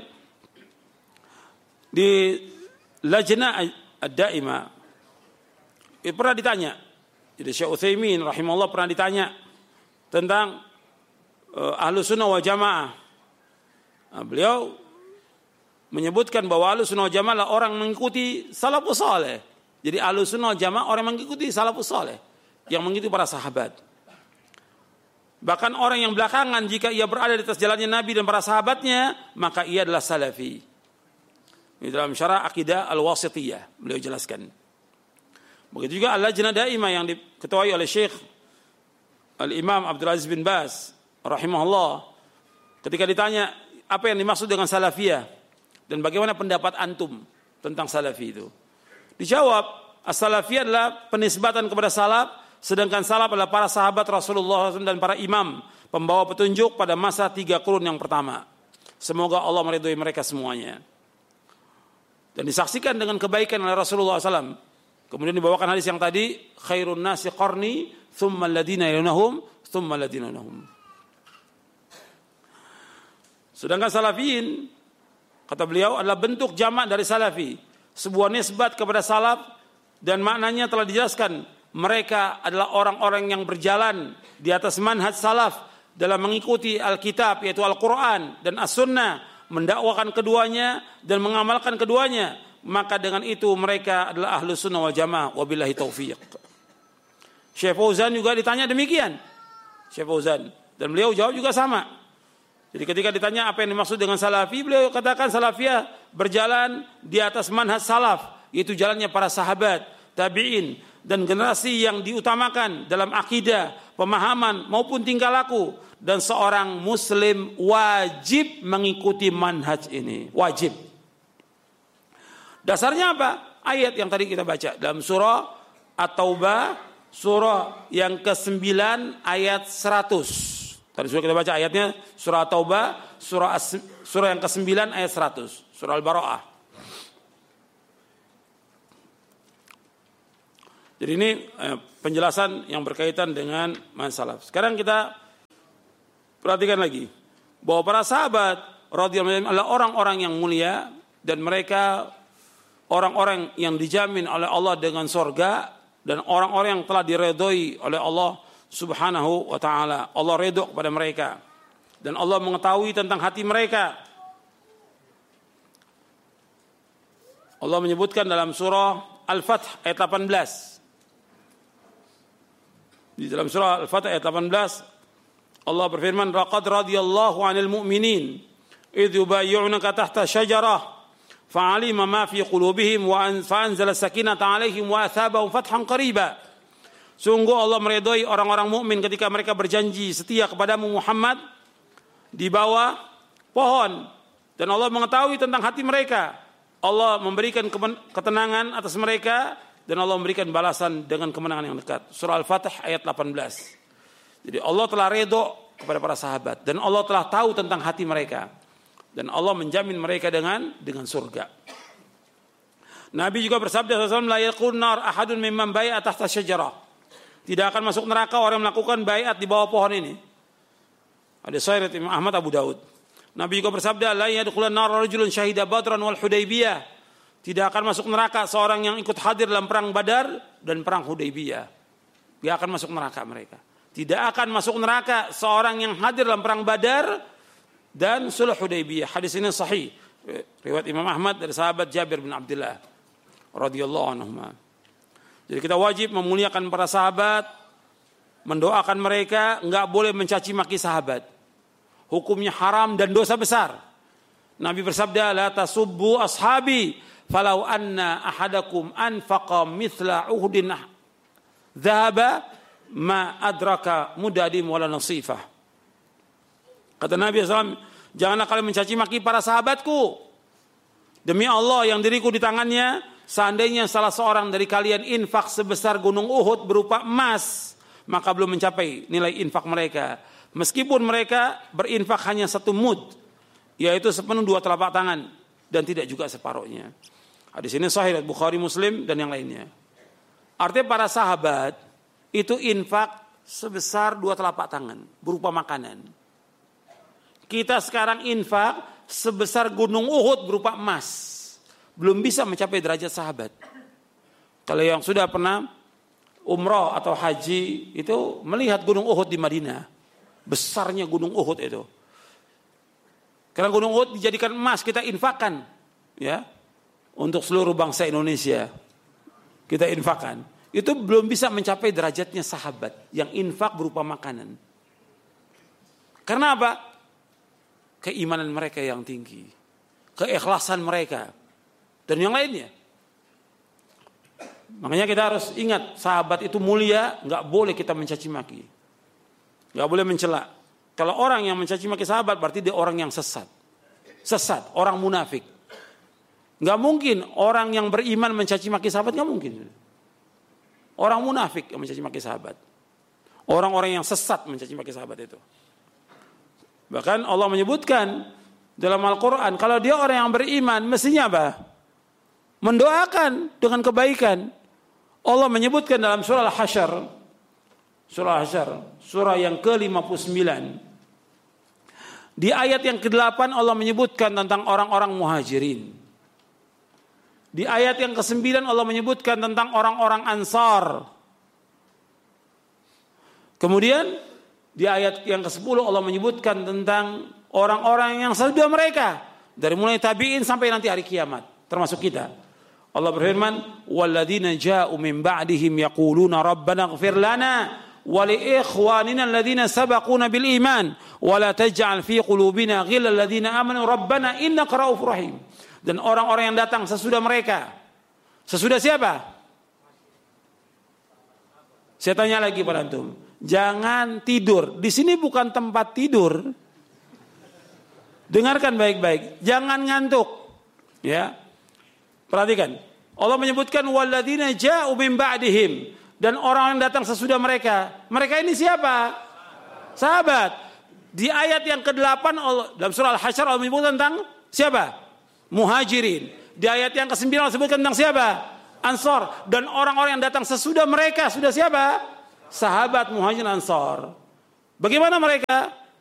S1: di Lajnah Ad-Daimah pernah ditanya, jadi Syekh Utsaimin rahimahullah pernah ditanya tentang uh, Ahlussunnah wal Jamaah. Nah, beliau menyebutkan bahwa Ahlussunnah wal Jamaah orang mengikuti salafus saleh. Jadi Ahlussunnah wal Jamaah orang mengikuti salafus saleh, yang mengikuti para sahabat. Bahkan orang yang belakangan jika ia berada di atas jalannya Nabi dan para sahabatnya, maka ia adalah salafi. Ini dalam syarah Aqidah Al-Wasithiyah beliau jelaskan. Begitu juga Al-Lajnah Daimah yang diketuai oleh Syekh Al-Imam Abdul Aziz bin Baz rahimahullah, ketika ditanya apa yang dimaksud dengan salafiyah dan bagaimana pendapat antum tentang salafi itu, dijawab, as-salafiyah adalah penisbatan kepada salaf, sedangkan salaf adalah para sahabat Rasulullah shallallahu alaihi wasallam dan para imam pembawa petunjuk pada masa tiga kurun yang pertama. Semoga Allah meridhoi mereka semuanya. Dan disaksikan dengan kebaikan oleh Rasulullah shallallahu alaihi wasallam. Kemudian dibawakan hadis yang tadi, khairun nasi qarni, thumma alladhina yalunahum, thumma alladhina yalunahum. Sedangkan salafiyin, kata beliau, adalah bentuk jamak dari salafi, sebuah nisbat kepada salaf, dan maknanya telah dijelaskan. Mereka adalah orang-orang yang berjalan di atas manhaj salaf dalam mengikuti Alkitab, yaitu Al-Quran dan As-Sunnah, mendakwakan keduanya dan mengamalkan keduanya. Maka dengan itu mereka adalah Ahlussunnah wal Jamaah. Wabillahi taufiq. Syekh Fauzan juga ditanya demikian. Syekh Fauzan, dan beliau jawab juga sama. Jadi ketika ditanya apa yang dimaksud dengan salafi, beliau katakan salafiyah berjalan di atas manhaj salaf, yaitu jalannya para sahabat, tabi'in, dan generasi yang diutamakan dalam akidah, pemahaman maupun tingkah laku, dan seorang muslim wajib mengikuti manhaj ini, wajib. Dasarnya apa? Ayat yang tadi kita baca dalam surah At-Taubah, surah yang kesembilan ayat seratus. Tadi sudah kita baca ayatnya, surah At-Taubah, surah surah yang kesembilan ayat seratus, surah Al-Bara'ah. Jadi ini eh, penjelasan yang berkaitan dengan manhaj salaf. Sekarang kita Perhatikan lagi bahwa para sahabat radhiyallahu anhum adalah orang-orang yang mulia dan mereka orang-orang yang dijamin oleh Allah dengan surga dan orang-orang yang telah diredhoi oleh Allah Subhanahu wa taala. Allah redho kepada mereka dan Allah mengetahui tentang hati mereka. Allah menyebutkan dalam surah Al-Fath ayat delapan belas. Di dalam surah Al-Fath ayat delapan belas Allah berfirman, "Laqad radiyallahu 'anil mu'minin idh yubayyi'unaka tahta syajarah fa'alima ma fi qulubihim wa anzala sakinata 'alaihim wa athabahum fathan qariba." Sungguh Allah meridhai orang-orang mukmin ketika mereka berjanji setia kepadamu Muhammad di bawah pohon dan Allah mengetahui tentang hati mereka. Allah memberikan ketenangan atas mereka dan Allah memberikan balasan dengan kemenangan yang dekat. Surah Al-Fatih ayat delapan belas. Jadi Allah telah redho kepada para sahabat dan Allah telah tahu tentang hati mereka dan Allah menjamin mereka dengan dengan surga. Nabi juga bersabda sallallahu alaihi wasallam, "La yaqul nar ahadun mimman bai'a tahta syajarah." Tidak akan masuk neraka orang yang melakukan baiat di bawah pohon ini. Ada sahih Imam Ahmad, Abu Daud. Nabi juga bersabda, "La yadkhulun nar rajulun syahida badran wal hudaybiyah." Tidak akan masuk neraka seorang yang ikut hadir dalam perang Badar dan perang Hudaybiyah. Tidak akan masuk neraka mereka. Tidak akan masuk neraka seorang yang hadir dalam perang Badar dan sulh Hudaybiyah. Hadis ini sahih. Riwayat Imam Ahmad dari sahabat Jabir bin Abdullah radhiyallahu anhu. Jadi kita wajib memuliakan para sahabat, mendoakan mereka, enggak boleh mencaci maki sahabat. Hukumnya haram dan dosa besar. Nabi bersabda, "La tasubbu ashabi, falau anna ahadakum anfaqa mithla Uhudin dhahaba ma adraka mudadim wala nasifah." Kata Nabi shallallahu alaihi wasallam, janganlah kalian mencaci maki para sahabatku. Demi Allah yang diriku di tangannya, seandainya salah seorang dari kalian infak sebesar gunung Uhud berupa emas, maka belum mencapai nilai infak mereka. Meskipun mereka berinfak hanya satu mud, yaitu sepenuh dua telapak tangan, dan tidak juga separuhnya. Hadis ini sahih Bukhari, Muslim dan yang lainnya. Artinya para sahabat itu infak sebesar dua telapak tangan berupa makanan. Kita sekarang infak sebesar gunung Uhud berupa emas. Belum bisa mencapai derajat sahabat. Kalau yang sudah pernah umrah atau haji itu melihat gunung Uhud di Madinah. Besarnya gunung Uhud itu. Karena gunung Uhud dijadikan emas, kita infakkan, ya, untuk seluruh bangsa Indonesia. Kita infakkan. Itu belum bisa mencapai derajatnya sahabat yang infak berupa makanan. Karena apa? Keimanan mereka yang tinggi, keikhlasan mereka, dan yang lainnya. Makanya kita harus ingat, sahabat itu mulia, nggak boleh kita mencaci maki, nggak boleh mencela. Kalau orang yang mencaci maki sahabat berarti dia orang yang sesat, sesat, orang munafik. Nggak mungkin orang yang beriman mencaci maki sahabat, nggak mungkin. Orang munafik yang mencaci maki sahabat, orang-orang yang sesat mencaci maki sahabat itu. Bahkan Allah menyebutkan dalam Al-Quran, kalau dia orang yang beriman, mestinya apa? Mendoakan dengan kebaikan. Allah menyebutkan dalam surah Al-Hasyr, surah Al-Hasyr, surah yang ke lima puluh sembilan. Di ayat yang ke delapan Allah menyebutkan tentang orang-orang muhajirin. Di ayat yang ke sembilan Allah menyebutkan tentang orang-orang Ansar. Kemudian di ayat yang ke sepuluh Allah menyebutkan tentang orang-orang yang sesudah mereka, dari mulai tabi'in sampai nanti hari kiamat, termasuk kita. Allah berfirman, "Walladzina ja'u min ba'dihim yaquluna rabbana ighfir lana wa li ikhwanina alladhina sabaquna bil iman wa la taj'al fi qulubina ghillal ladzina amanu rabbana innaka ra'ufur rahim." Dan orang-orang yang datang sesudah mereka. Sesudah siapa? Saya tanya lagi pada antum, jangan tidur. Di sini bukan tempat tidur. Dengarkan baik-baik, jangan ngantuk. Ya. Perhatikan. Allah menyebutkan walladzina ja'u min ba'dihim, dan orang yang datang sesudah mereka. Mereka ini siapa? Sahabat. Di ayat yang ke delapan Allah, dalam surah Al-Hasyr Allah menyebutkan tentang siapa? Muhajirin. Di ayat yang ke sembilan Allah sebutkan tentang siapa? Ansar. Dan orang-orang yang datang sesudah mereka sudah siapa? Sahabat Muhajirin Ansar. Bagaimana mereka?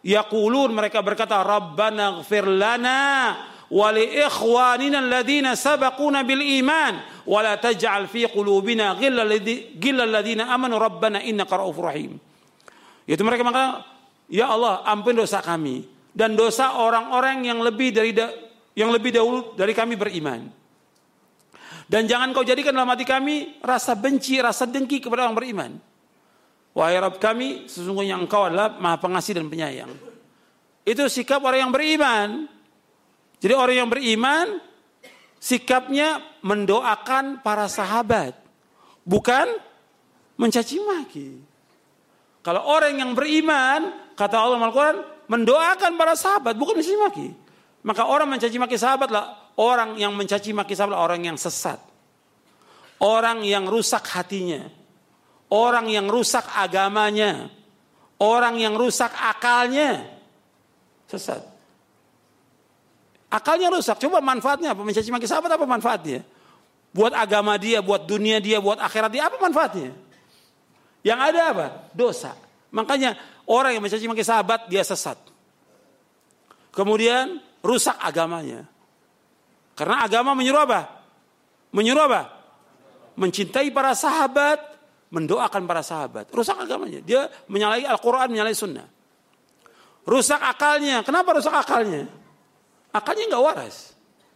S1: Yaqulun, mereka berkata, Rabbana ighfir lana wa li ikhwanina alladhina sabaquna bil iman wa la taj'al fi qulubina ghillal ladzina amanu rabbana innaka ra'ufur rahim. Yaitu mereka mengatakan, ya Allah, ampun dosa kami dan dosa orang-orang yang lebih dari yang lebih dahulu dari kami beriman. Dan jangan kau jadikan dalam hati kami rasa benci, rasa dengki kepada orang beriman. Wahai Rabb kami, sesungguhnya Engkau adalah Maha Pengasih dan Penyayang. Itu sikap orang yang beriman. Jadi orang yang beriman, sikapnya mendoakan para sahabat, bukan mencaci maki. Kalau orang yang beriman, kata Allah dalam Al-Quran, mendoakan para sahabat, bukan mencaci maki. Maka orang mencaci maki sahabatlah orang yang mencaci maki sahabat, orang yang sesat, orang yang rusak hatinya. Orang yang rusak agamanya, orang yang rusak akalnya, sesat. Akalnya rusak, coba manfaatnya apa? Mencaci maki sahabat apa manfaatnya? Buat agama dia, buat dunia dia, buat akhirat dia, apa manfaatnya? Yang ada apa? Dosa. Makanya orang yang mencaci maki sahabat, dia sesat. Kemudian rusak agamanya. Karena agama menyuruh apa? Menyuruh apa? Mencintai para sahabat, mendoakan para sahabat. Rusak agamanya. Dia menyalahi Al-Quran, menyalahi Sunnah. Rusak akalnya. Kenapa rusak akalnya? Akalnya nggak waras.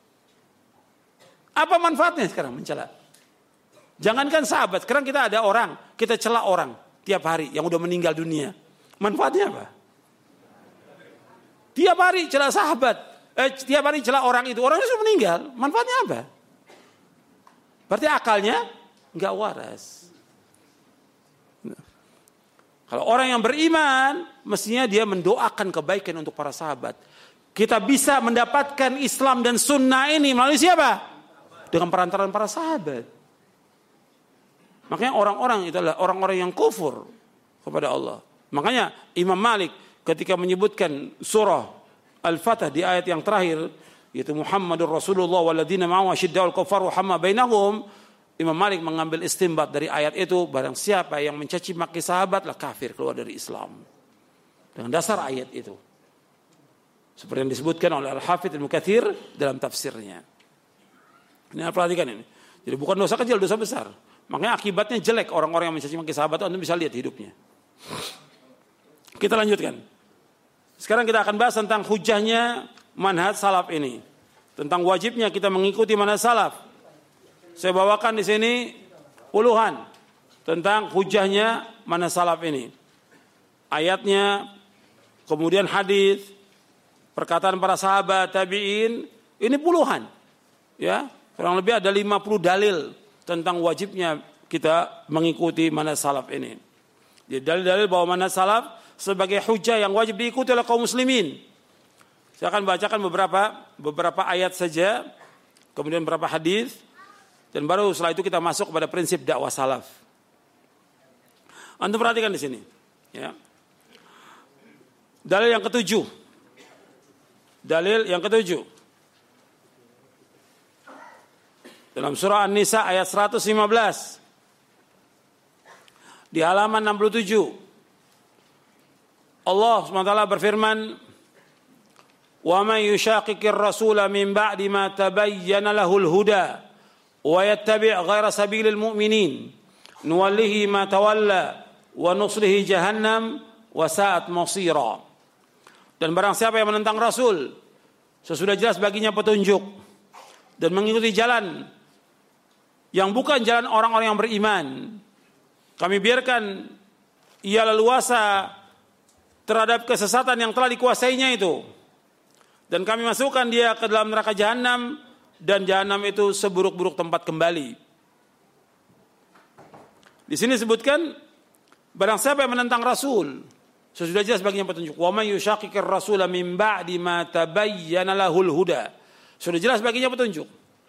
S1: Apa manfaatnya sekarang mencela? Jangankan sahabat. Sekarang kita ada orang, kita cela orang tiap hari yang udah meninggal dunia. Manfaatnya apa? Tiap hari cela sahabat. Eh, tiap hari cela orang itu. Orangnya sudah meninggal. Manfaatnya apa? Berarti akalnya nggak waras. Kalau orang yang beriman, mestinya dia mendoakan kebaikan untuk para sahabat. Kita bisa mendapatkan Islam dan sunnah ini melalui siapa? Dengan perantaraan para sahabat. Makanya orang-orang itu adalah orang-orang yang kufur kepada Allah. Makanya Imam Malik ketika menyebutkan surah Al-Fatah di ayat yang terakhir, yaitu Muhammadur Rasulullah walladzina ma'ahu asyidda'ul kuffar ruhamma bainahum, Imam Malik mengambil istimbat dari ayat itu, barang siapa yang mencaci maki sahabat lah kafir, keluar dari Islam. Dengan dasar ayat itu. Seperti yang disebutkan oleh Al-Hafidz Ibnu Katsir dalam tafsirnya. Ini perhatikan ini. Jadi bukan dosa kecil, dosa besar. Makanya akibatnya jelek orang-orang yang mencaci maki sahabat, Anda bisa lihat hidupnya. Kita lanjutkan. Sekarang kita akan bahas tentang hujahnya manhaj salaf ini. Tentang wajibnya kita mengikuti manhaj salaf. Saya bawakan di sini puluhan tentang hujahnya manhaj salaf ini. Ayatnya, kemudian hadis, perkataan para sahabat, tabi'in, ini puluhan. Ya, kurang lebih ada lima puluh dalil tentang wajibnya kita mengikuti manhaj salaf ini. Jadi dalil-dalil bahwa manhaj salaf sebagai hujah yang wajib diikuti oleh kaum muslimin. Saya akan bacakan beberapa beberapa ayat saja, kemudian beberapa hadis. Dan baru setelah itu kita masuk kepada prinsip dakwah salaf. Anda perhatikan di sini. Ya. Dalil yang ketujuh. Dalil yang ketujuh. Dalam surah An-Nisa ayat seratus lima belas. Di halaman enam puluh tujuh. Allah subhanahu wa taala berfirman, "Wa may yushaqiqir rasula min ba'di ma tabayyana lahul huda." Wa yattabi' ghaira sabilil mu'minin nuwallihi ma tawalla wa nuslihi jahannam wa sa'at masira. Dan barang siapa yang menentang Rasul sesudah jelas baginya petunjuk dan mengikuti jalan yang bukan jalan orang-orang yang beriman, kami biarkan ia leluasa terhadap kesesatan yang telah dikuasainya itu, dan kami masukkan dia ke dalam neraka jahannam, dan jahanam itu seburuk-buruk tempat kembali. Di sini disebutkan barang siapa yang menentang Rasul sesudah jelas baginya petunjuk. Wa may yushaqiqir rasula min ba'di ma tabayyana lahul huda. Sudah jelas baginya petunjuk.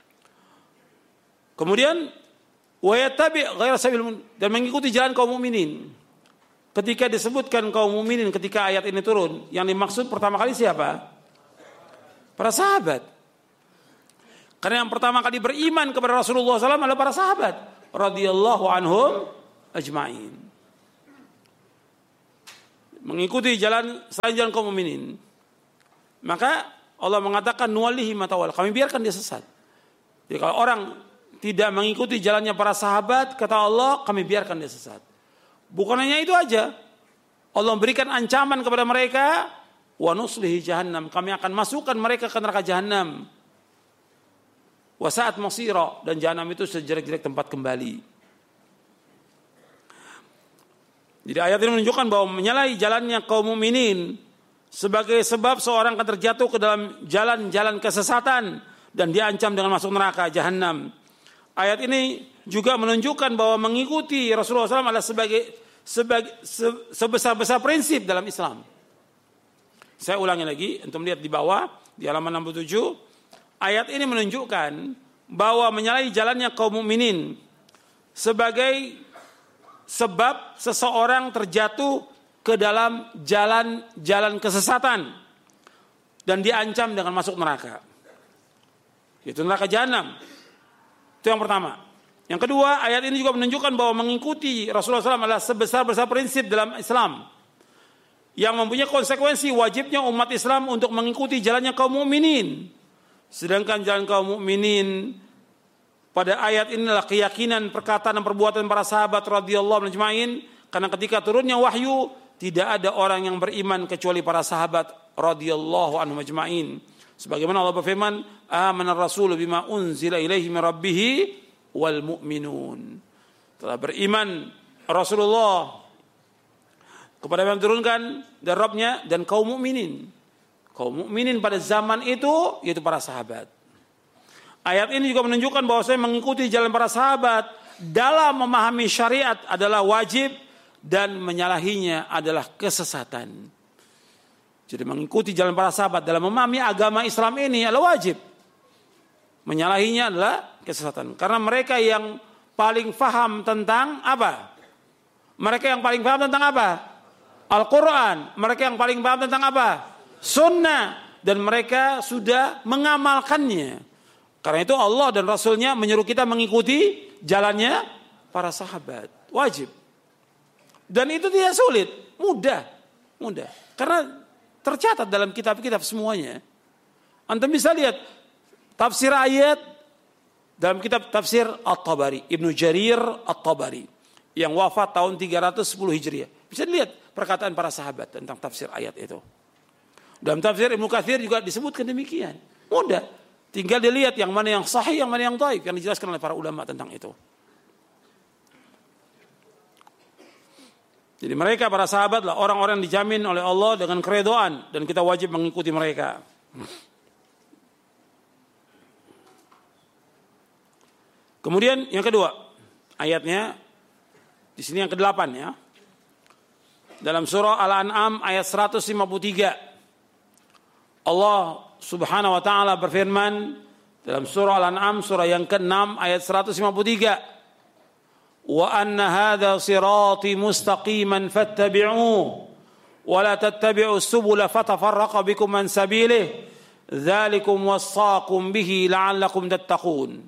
S1: Kemudian wa yattabi' ghaira sabilil dan mengikuti jalan kaum mukminin. Ketika disebutkan kaum mukminin ketika ayat ini turun, yang dimaksud pertama kali siapa? Para sahabat. Karena yang pertama kali beriman kepada Rasulullah shallallahu alaihi wasallam adalah para sahabat radhiyallahu anhum ajma'in. mengikuti jalan selain jalan kaum mukminin, maka Allah mengatakan nuwallihi ma tawalla, kami biarkan dia sesat. Jadi kalau orang tidak mengikuti jalannya para sahabat, kata Allah, kami biarkan dia sesat. Bukan hanya itu aja, Allah memberikan ancaman kepada mereka, wa nuslihi jahannam, kami akan masukkan mereka ke neraka jahannam. Wa sa'at masira, dan jahannam itu sejelek-jelek tempat kembali. Jadi ayat ini menunjukkan bahwa menyalahi jalannya kaum mukminin sebagai sebab seorang akan terjatuh ke dalam jalan-jalan kesesatan dan diancam dengan masuk neraka jahanam. Ayat ini juga menunjukkan bahwa mengikuti Rasulullah shallallahu alaihi wasallam adalah sebagai, sebagai se, sebesar-besar prinsip dalam Islam. Saya ulangi lagi, untuk melihat di bawah di halaman enam puluh tujuh, ayat ini menunjukkan bahwa menyalahi jalannya kaum mukminin sebagai sebab seseorang terjatuh ke dalam jalan-jalan kesesatan dan diancam dengan masuk neraka. Itu neraka jahanam. Itu yang pertama. Yang kedua, ayat ini juga menunjukkan bahwa mengikuti Rasulullah shallallahu alaihi wasallam adalah sebesar-besar prinsip dalam Islam yang mempunyai konsekuensi wajibnya umat Islam untuk mengikuti jalannya kaum mukminin. Sedangkan jalan kaum mukminin pada ayat ini adalah keyakinan, perkataan dan perbuatan para sahabat radhiyallahu anhum ajma'in, karena ketika turunnya wahyu tidak ada orang yang beriman kecuali para sahabat radhiyallahu anhum ajma'in. Sebagaimana Allah berfirman, "Amanar rasulu bima unzila ilaihi min rabbih wal mu'minun." Telah beriman Rasulullah kepada yang diturunkan dari Rabbnya dan kaum mukminin. Kaum mukminin pada zaman itu yaitu para sahabat. Ayat ini juga menunjukkan bahwa saya mengikuti jalan para sahabat dalam memahami syariat adalah wajib dan menyalahinya adalah kesesatan. Jadi mengikuti jalan para sahabat dalam memahami agama Islam ini adalah wajib. Menyalahinya adalah kesesatan. Karena mereka yang paling faham tentang apa? Mereka yang paling paham tentang apa? Al-Quran. Mereka yang paling paham tentang apa? Sunnah. Dan mereka sudah mengamalkannya. Karena itu Allah dan Rasulnya menyuruh kita mengikuti jalannya para sahabat. Wajib. Dan itu tidak sulit. Mudah. Mudah. Karena tercatat dalam kitab-kitab semuanya. Antum bisa lihat tafsir ayat dalam kitab tafsir At-Tabari. Ibnu Jarir At-Tabari. Yang wafat tahun tiga ratus sepuluh Hijriah. Bisa dilihat perkataan para sahabat tentang tafsir ayat itu. Dalam tafsir Ibnu Katsir juga disebutkan demikian. Mudah. Tinggal dilihat yang mana yang sahih, yang mana yang dhaif, yang dijelaskan oleh para ulama tentang itu. Jadi mereka para sahabat lah orang-orang yang dijamin oleh Allah dengan keredoan dan kita wajib mengikuti mereka. Kemudian yang kedua, ayatnya di sini yang kedelapan ya. Dalam surah Al-An'am ayat seratus lima puluh tiga. Allah Subhanahu wa ta'ala berfirman dalam surah Al-An'am surah yang keenam ayat seratus lima puluh tiga. Wa anna hadha sirati mustaqiman fattabi'uhu wa la tattabi'u subula fatafarraqa bikum an sabilihi dzalikum wassaqum bihi la'allakum tattaqun.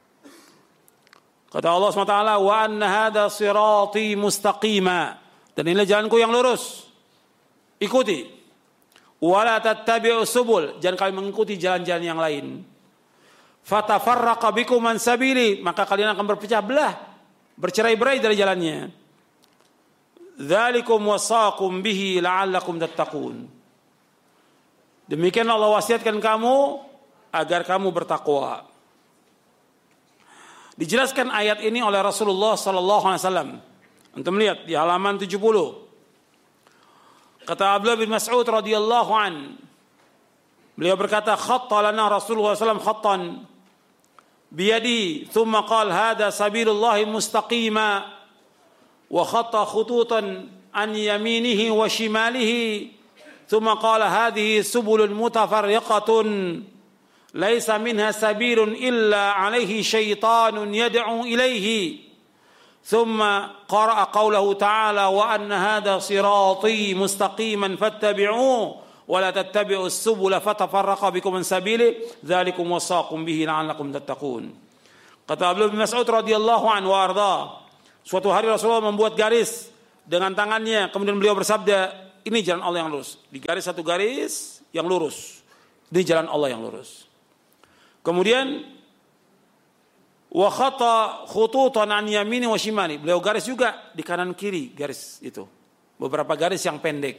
S1: Kata Allah subhanahu wa taala, wa anna hadha sirati mustaqima, dan inilah jalanku yang lurus, ikuti. Wala tattabi'u subul, jangan kalian mengikuti jalan-jalan yang lain. Fatafarraqa bikum an sabili, maka kalian akan berpecah belah, bercerai-berai dari jalannya. Dzalikum wasaqum bihi la'allakum tattaqun. Demikian Allah wasiatkan kamu agar kamu bertakwa. Dijelaskan ayat ini oleh Rasulullah sallallahu alaihi wasallam. Antum lihat di halaman tujuh puluh. Kata Abdullah bin Mas'ud radhiyallahu an, beliau berkata, khatta lana Rasulullah sallallahu alaihi wasallam khattan biyadi, thumma qala hadha sabilullahi mustaqima, wa khatta khututan an yaminihi wa shimalihi, thumma qala hadhihi subulun mutafarriqatun laysa minha sabilun illa alaihi syaitanun yad'u ilaihi. ثم قرأ قوله تعالى وأن هذا صراطي مستقيما فاتبعوه ولا تتبعوا السبل فتفرق بكم عن سبيله ذلكم وصاكم به لعلكم تتقون. Kata Abdullah bin Mas'ud radhiyallahu anhu wa arda, suatu hari Rasulullah membuat garis dengan tangannya, kemudian beliau bersabda, Ini jalan Allah yang lurus. Di garis satu garis yang lurus. Ini jalan Allah yang lurus. Kemudian wa khata khututan an yamini wa shimali. Beliau garis juga di kanan kiri garis itu. Beberapa garis yang pendek.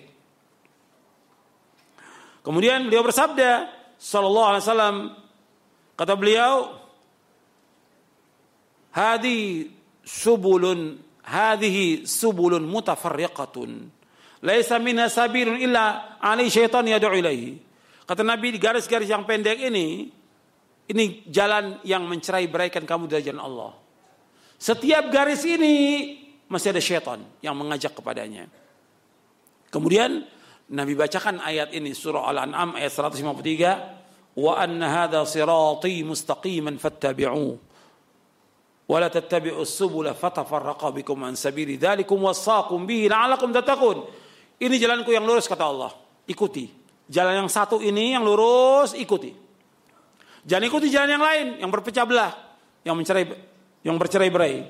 S1: Kemudian beliau bersabda sallallahu alaihi wasallam, kata beliau, hadi subulun hadhihi subulun mutafarriqatun laisa minha sabilun illa alai syaitan yad'u ilaihi. Kata Nabi, di garis-garis yang pendek ini, ini jalan yang mencerai-beraikan kamu dari jalan Allah. Setiap garis ini masih ada syaitan yang mengajak kepadanya. Kemudian Nabi bacakan ayat ini, surah Al-An'am ayat seratus lima puluh tiga, wa anna hadha sirati mustaqiman fattabi'uhu wa la tattabi'us subula fatafarraqa bikum an sabili dzalikum wasaqum bihi la'allakum tattaqun. Ini jalanku yang lurus, kata Allah. Ikuti. Jalan yang satu ini yang lurus, ikuti. Jangan ikuti jalan yang lain yang berpecah belah, yang mencerai, yang bercerai-berai.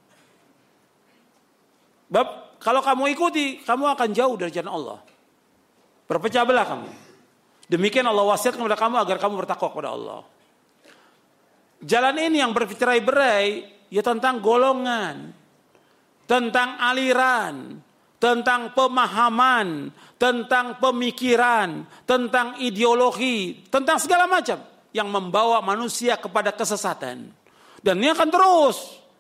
S1: Bab, kalau kamu ikuti, kamu akan jauh dari jalan Allah. Berpecah belah kamu. Demikian Allah wasiatkan kepada kamu agar kamu bertakwa kepada Allah. Jalan ini yang bercerai-berai ya tentang golongan, tentang aliran, tentang pemahaman, tentang pemikiran, tentang ideologi, tentang segala macam yang membawa manusia kepada kesesatan. Dan ini akan terus,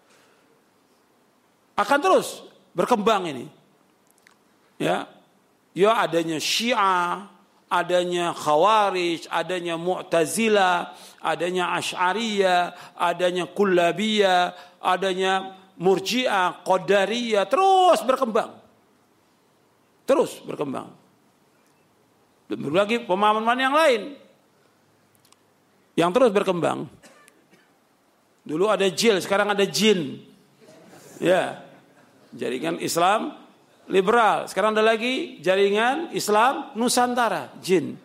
S1: akan terus berkembang ini. Ya, ya adanya Syiah, adanya Khawarij, adanya Mu'tazilah, adanya Asy'ariyah, adanya Kullabiyah, adanya Murji'ah, Qadariyah, terus berkembang. Terus berkembang. Dan berbagai pemahaman yang lain yang terus berkembang. Dulu ada jil, sekarang ada jin. Ya. Jaringan Islam liberal. Sekarang ada lagi jaringan Islam Nusantara, jin.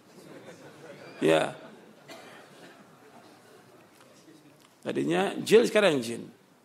S1: Ya. Tadinya jil, sekarang jin.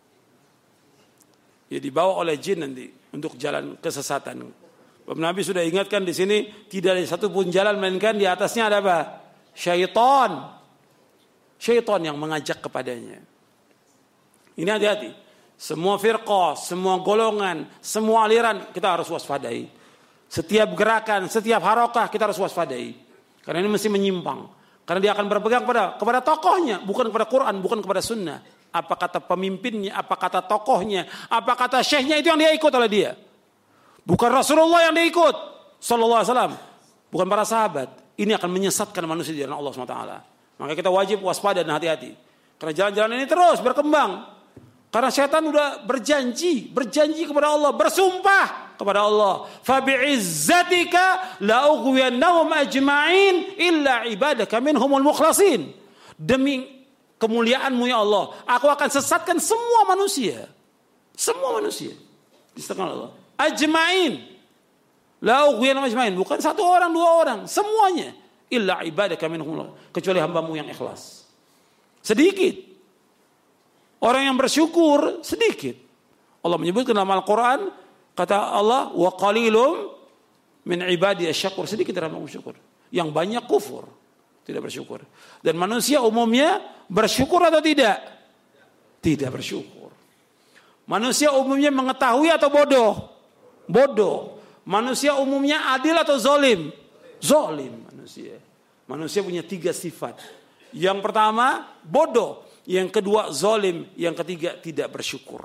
S1: Ya, dibawa oleh jin nanti untuk jalan kesesatan. Nabi sudah ingatkan di sini, tidak ada satu pun jalan melainkan di atasnya ada apa? Syaitan. Syaitan yang mengajak kepadanya. Ini hati-hati. Semua firqah, semua golongan, semua aliran kita harus waspadai. Setiap gerakan, setiap harokah kita harus waspadai. Karena ini mesti menyimpang. Karena dia akan berpegang kepada kepada tokohnya, bukan kepada Quran, bukan kepada sunnah. Apa kata pemimpinnya, apa kata tokohnya, apa kata syekhnya, itu yang dia ikut oleh dia. Bukan Rasulullah yang dia ikut sallallahu alaihi wasallam, bukan para sahabat. Ini akan menyesatkan manusia di jalan Allah subhanahu wa taala. Maka kita wajib waspada dan hati-hati. Karena jalan-jalan ini terus berkembang. Karena syaitan sudah berjanji, berjanji kepada Allah, bersumpah kepada Allah. Fa bi'izzatika la ughwiyannahum ajma'in illa ibadaka minhumul mukhlasin. Demi kemuliaanmu ya Allah, aku akan sesatkan semua manusia. Semua manusia. Disesatkan Allah. Ajma'in. La ughwiyannahum ajma'in. Bukan satu orang, dua orang, semuanya. Illa ibadaka minhumul, kecuali hambamu yang ikhlas. Sedikit. Orang yang bersyukur sedikit. Allah menyebutkan dalam Al-Quran, kata Allah, wa qalilum min ibadi asyakur, sedikit dari hambamu syukur. Yang banyak kufur, tidak bersyukur. Dan manusia umumnya bersyukur atau tidak? Tidak bersyukur. Manusia umumnya mengetahui atau bodoh? Bodoh. Manusia umumnya adil atau zalim? Zalim manusia. Manusia punya tiga sifat. Yang pertama bodoh, yang kedua zalim, yang ketiga tidak bersyukur.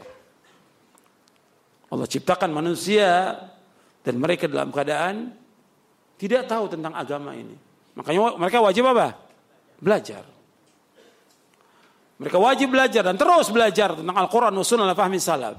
S1: Allah ciptakan manusia dan mereka dalam keadaan tidak tahu tentang agama ini. Makanya mereka wajib apa? Belajar. Mereka wajib belajar dan terus belajar tentang Al-Quran wa sunnah ala fahmi salaf.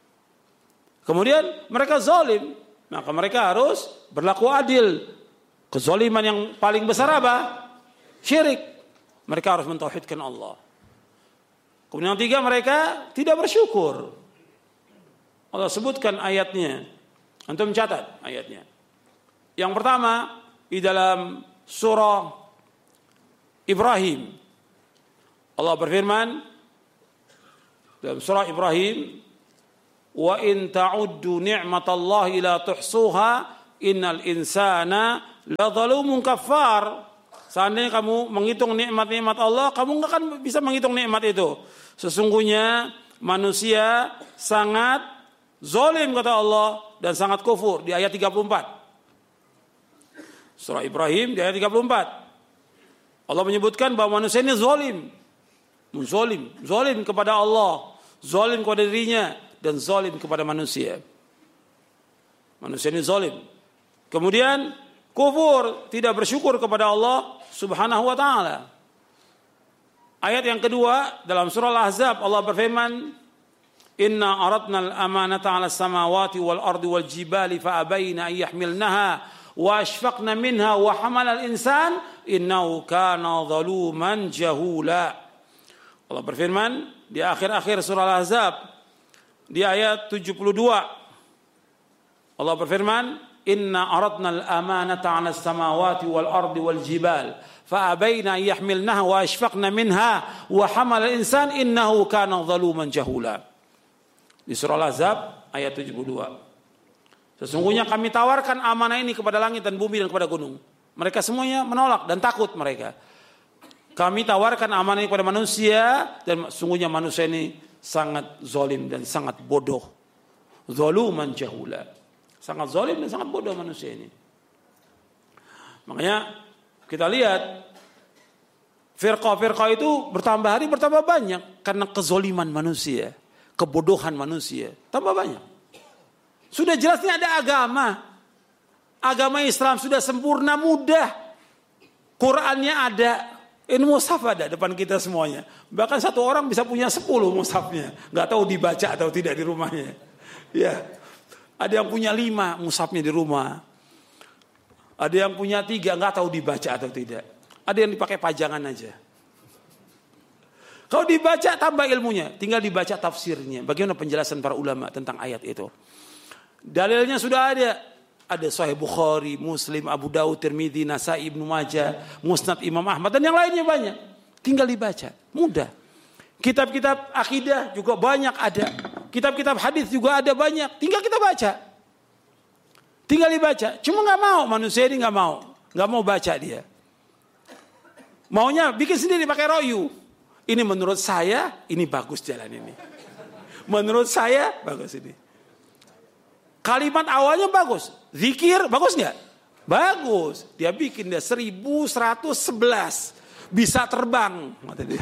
S1: Kemudian mereka zalim, maka mereka harus berlaku adil. Kezaliman yang paling besar apa? Syirik. Mereka harus mentauhidkan Allah. Kemudian yang tiga, mereka tidak bersyukur. Allah sebutkan ayatnya. Antum catat ayatnya. Yang pertama di dalam surah Ibrahim. Allah berfirman dalam surah Ibrahim, "Wa in ta'uddu ni'matallahi la tuhsuha innal insana ladzalumun kafar. Seandainya kamu menghitung nikmat-nikmat Allah, kamu nggak akan bisa menghitung nikmat itu. Sesungguhnya manusia sangat zalim kata Allah dan sangat kufur di ayat tiga puluh empat. Surah Ibrahim di ayat tiga puluh empat. Allah menyebutkan bahwa manusia ini zalim. Zalim, zalim kepada Allah, zalim kepada dirinya dan zalim kepada manusia. Manusia ini zalim. Kemudian kufur, tidak bersyukur kepada Allah Subhanahu wa taala. Ayat yang kedua dalam surah Al-Ahzab Allah berfirman, "Inna aradna al-amanata 'ala as-samawati wal ardi wal jibali fa abaina an yahmilnaha wa ashfaqna minha wa hamala al-insan innahu kana zaluman jahula." Allah berfirman di akhir-akhir surah Al-Ahzab di ayat tujuh puluh dua. Allah berfirman, "Inna aradna al-amanata 'ala as-samawati wal ardi wal jibal fa abaina yahmilnaha wa ashfaqna minha wa hamala al-insan innahu kana zaluman jahula." Di surah Al-Ahzab ayat tujuh puluh dua. Sesungguhnya kami tawarkan amanah ini kepada langit dan bumi dan kepada gunung. Mereka semuanya menolak dan takut mereka. Kami tawarkan amanah ini kepada manusia dan sesungguhnya manusia ini sangat zalim dan sangat bodoh. Zaluman jahula. Sangat zalim dan sangat bodoh manusia ini. Makanya kita lihat firqah-firqah itu bertambah hari bertambah banyak karena kezaliman manusia, kebodohan manusia tambah banyak. Sudah jelasnya ada agama. Agama Islam sudah sempurna, mudah. Qur'annya ada. Ini mushaf ada depan kita semuanya. Bahkan satu orang bisa punya sepuluh mushafnya. Gak tahu dibaca atau tidak di rumahnya. Ya. Ada yang punya lima mushafnya di rumah. Ada yang punya tiga, nggak tahu dibaca atau tidak. Ada yang dipakai pajangan aja. Kalau dibaca tambah ilmunya, tinggal dibaca tafsirnya. Bagaimana penjelasan para ulama tentang ayat itu? Dalilnya sudah ada. Ada Sahih Bukhari, Muslim, Abu Daud, Tirmidzi, Nasai, Ibnu Majah, Musnad Imam Ahmad dan yang lainnya banyak. Tinggal dibaca, mudah. Kitab-kitab akidah juga banyak ada. Kitab-kitab hadis juga ada banyak. Tinggal kita baca. Tinggal dibaca. Cuma nggak mau, manusia ini nggak mau, nggak mau baca dia. Maunya bikin sendiri pakai royu. Ini menurut saya, ini bagus jalan ini. Menurut saya bagus ini. Kalimat awalnya bagus, zikir bagus nggak? Bagus. Dia bikin dia seribu seratus sebelas bisa terbang, kata dia.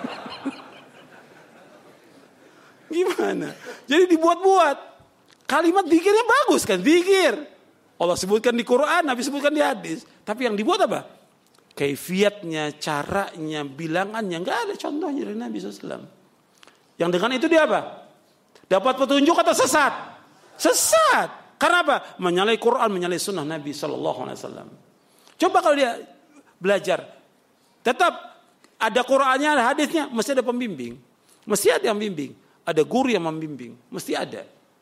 S1: Gimana? Jadi dibuat-buat. Kalimat zikirnya bagus kan? Zikir. Allah sebutkan di Quran, Nabi sebutkan di hadis. Tapi yang dibuat apa? Kaifiatnya, caranya, bilangannya. Nggak ada contohnya dari Nabi shallallahu alaihi wasallam. Yang dengan itu dia apa? Dapat petunjuk atau sesat? Sesat. Karena apa? Menyalahi Quran, menyalahi sunnah Nabi shallallahu alaihi wasallam. Coba kalau dia belajar. Tetap ada Qurannya, ada hadisnya. Mesti ada pembimbing. Mesti ada yang bimbing. Ada guru yang membimbing, mesti ada.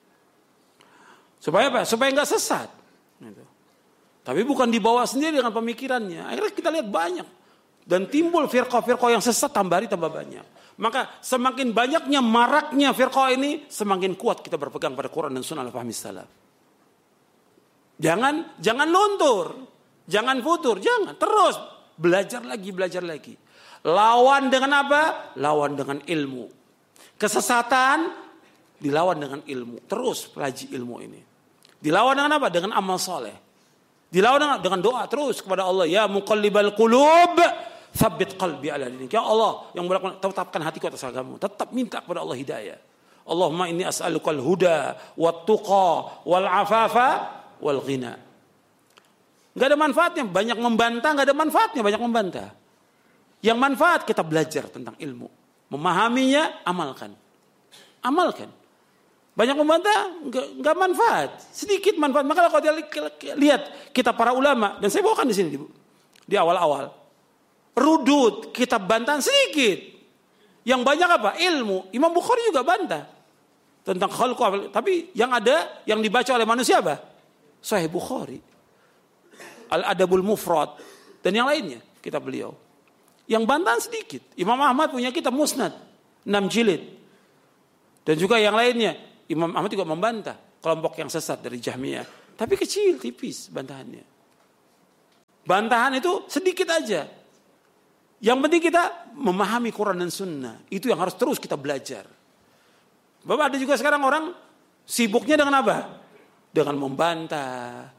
S1: Supaya apa? Supaya nggak sesat. Gitu. Tapi bukan dibawa sendiri dengan pemikirannya. Akhirnya kita lihat banyak. Dan timbul firqah-firqah yang sesat tambah hari tambah banyak. Maka semakin banyaknya maraknya firqah ini, semakin kuat kita berpegang pada Quran dan Sunnah al-Fahmi salaf. Jangan, jangan luntur. Jangan futur, jangan. Terus belajar lagi, belajar lagi. Lawan dengan apa? Lawan dengan ilmu. Kesesatan dilawan dengan ilmu. Terus pelajari ilmu ini. Dilawan dengan apa? Dengan amal soleh. Dilawan dengan, dengan doa terus kepada Allah. Ya muqallibal qulub, tsabbit qalbi ala dinik. Ya Allah yang bolak-balik tetapkan hatiku atas agamamu. Tetap minta kepada Allah hidayah. Allahumma inni as'alukal huda wat tuqa wal afafa wal ghina. Enggak ada manfaatnya, banyak membantah, enggak ada manfaatnya, banyak membantah. Yang manfaat kita belajar tentang ilmu. Memahaminya, amalkan. Amalkan. Banyak membantah, enggak, enggak manfaat. Sedikit manfaat. Maka kalau dia lihat kita para ulama, dan saya bawakan di sini di, di awal-awal. Rudud, kita bantahan sedikit. Yang banyak apa? Ilmu. Imam Bukhari juga bantah. Tentang khalqu. Tapi yang ada, yang dibaca oleh manusia apa? Sahih Bukhari. Al-Adabul Mufrad. Dan yang lainnya, kitab beliau. Yang bantahan sedikit. Imam Ahmad punya kitab Musnad. enam jilid. Dan juga yang lainnya. Imam Ahmad juga membantah kelompok yang sesat dari Jahmiyah. Tapi kecil, tipis bantahannya. Bantahan itu sedikit aja. Yang penting kita memahami Quran dan Sunnah. Itu yang harus terus kita belajar. Bapak, ada juga sekarang orang sibuknya dengan apa? Dengan membantah,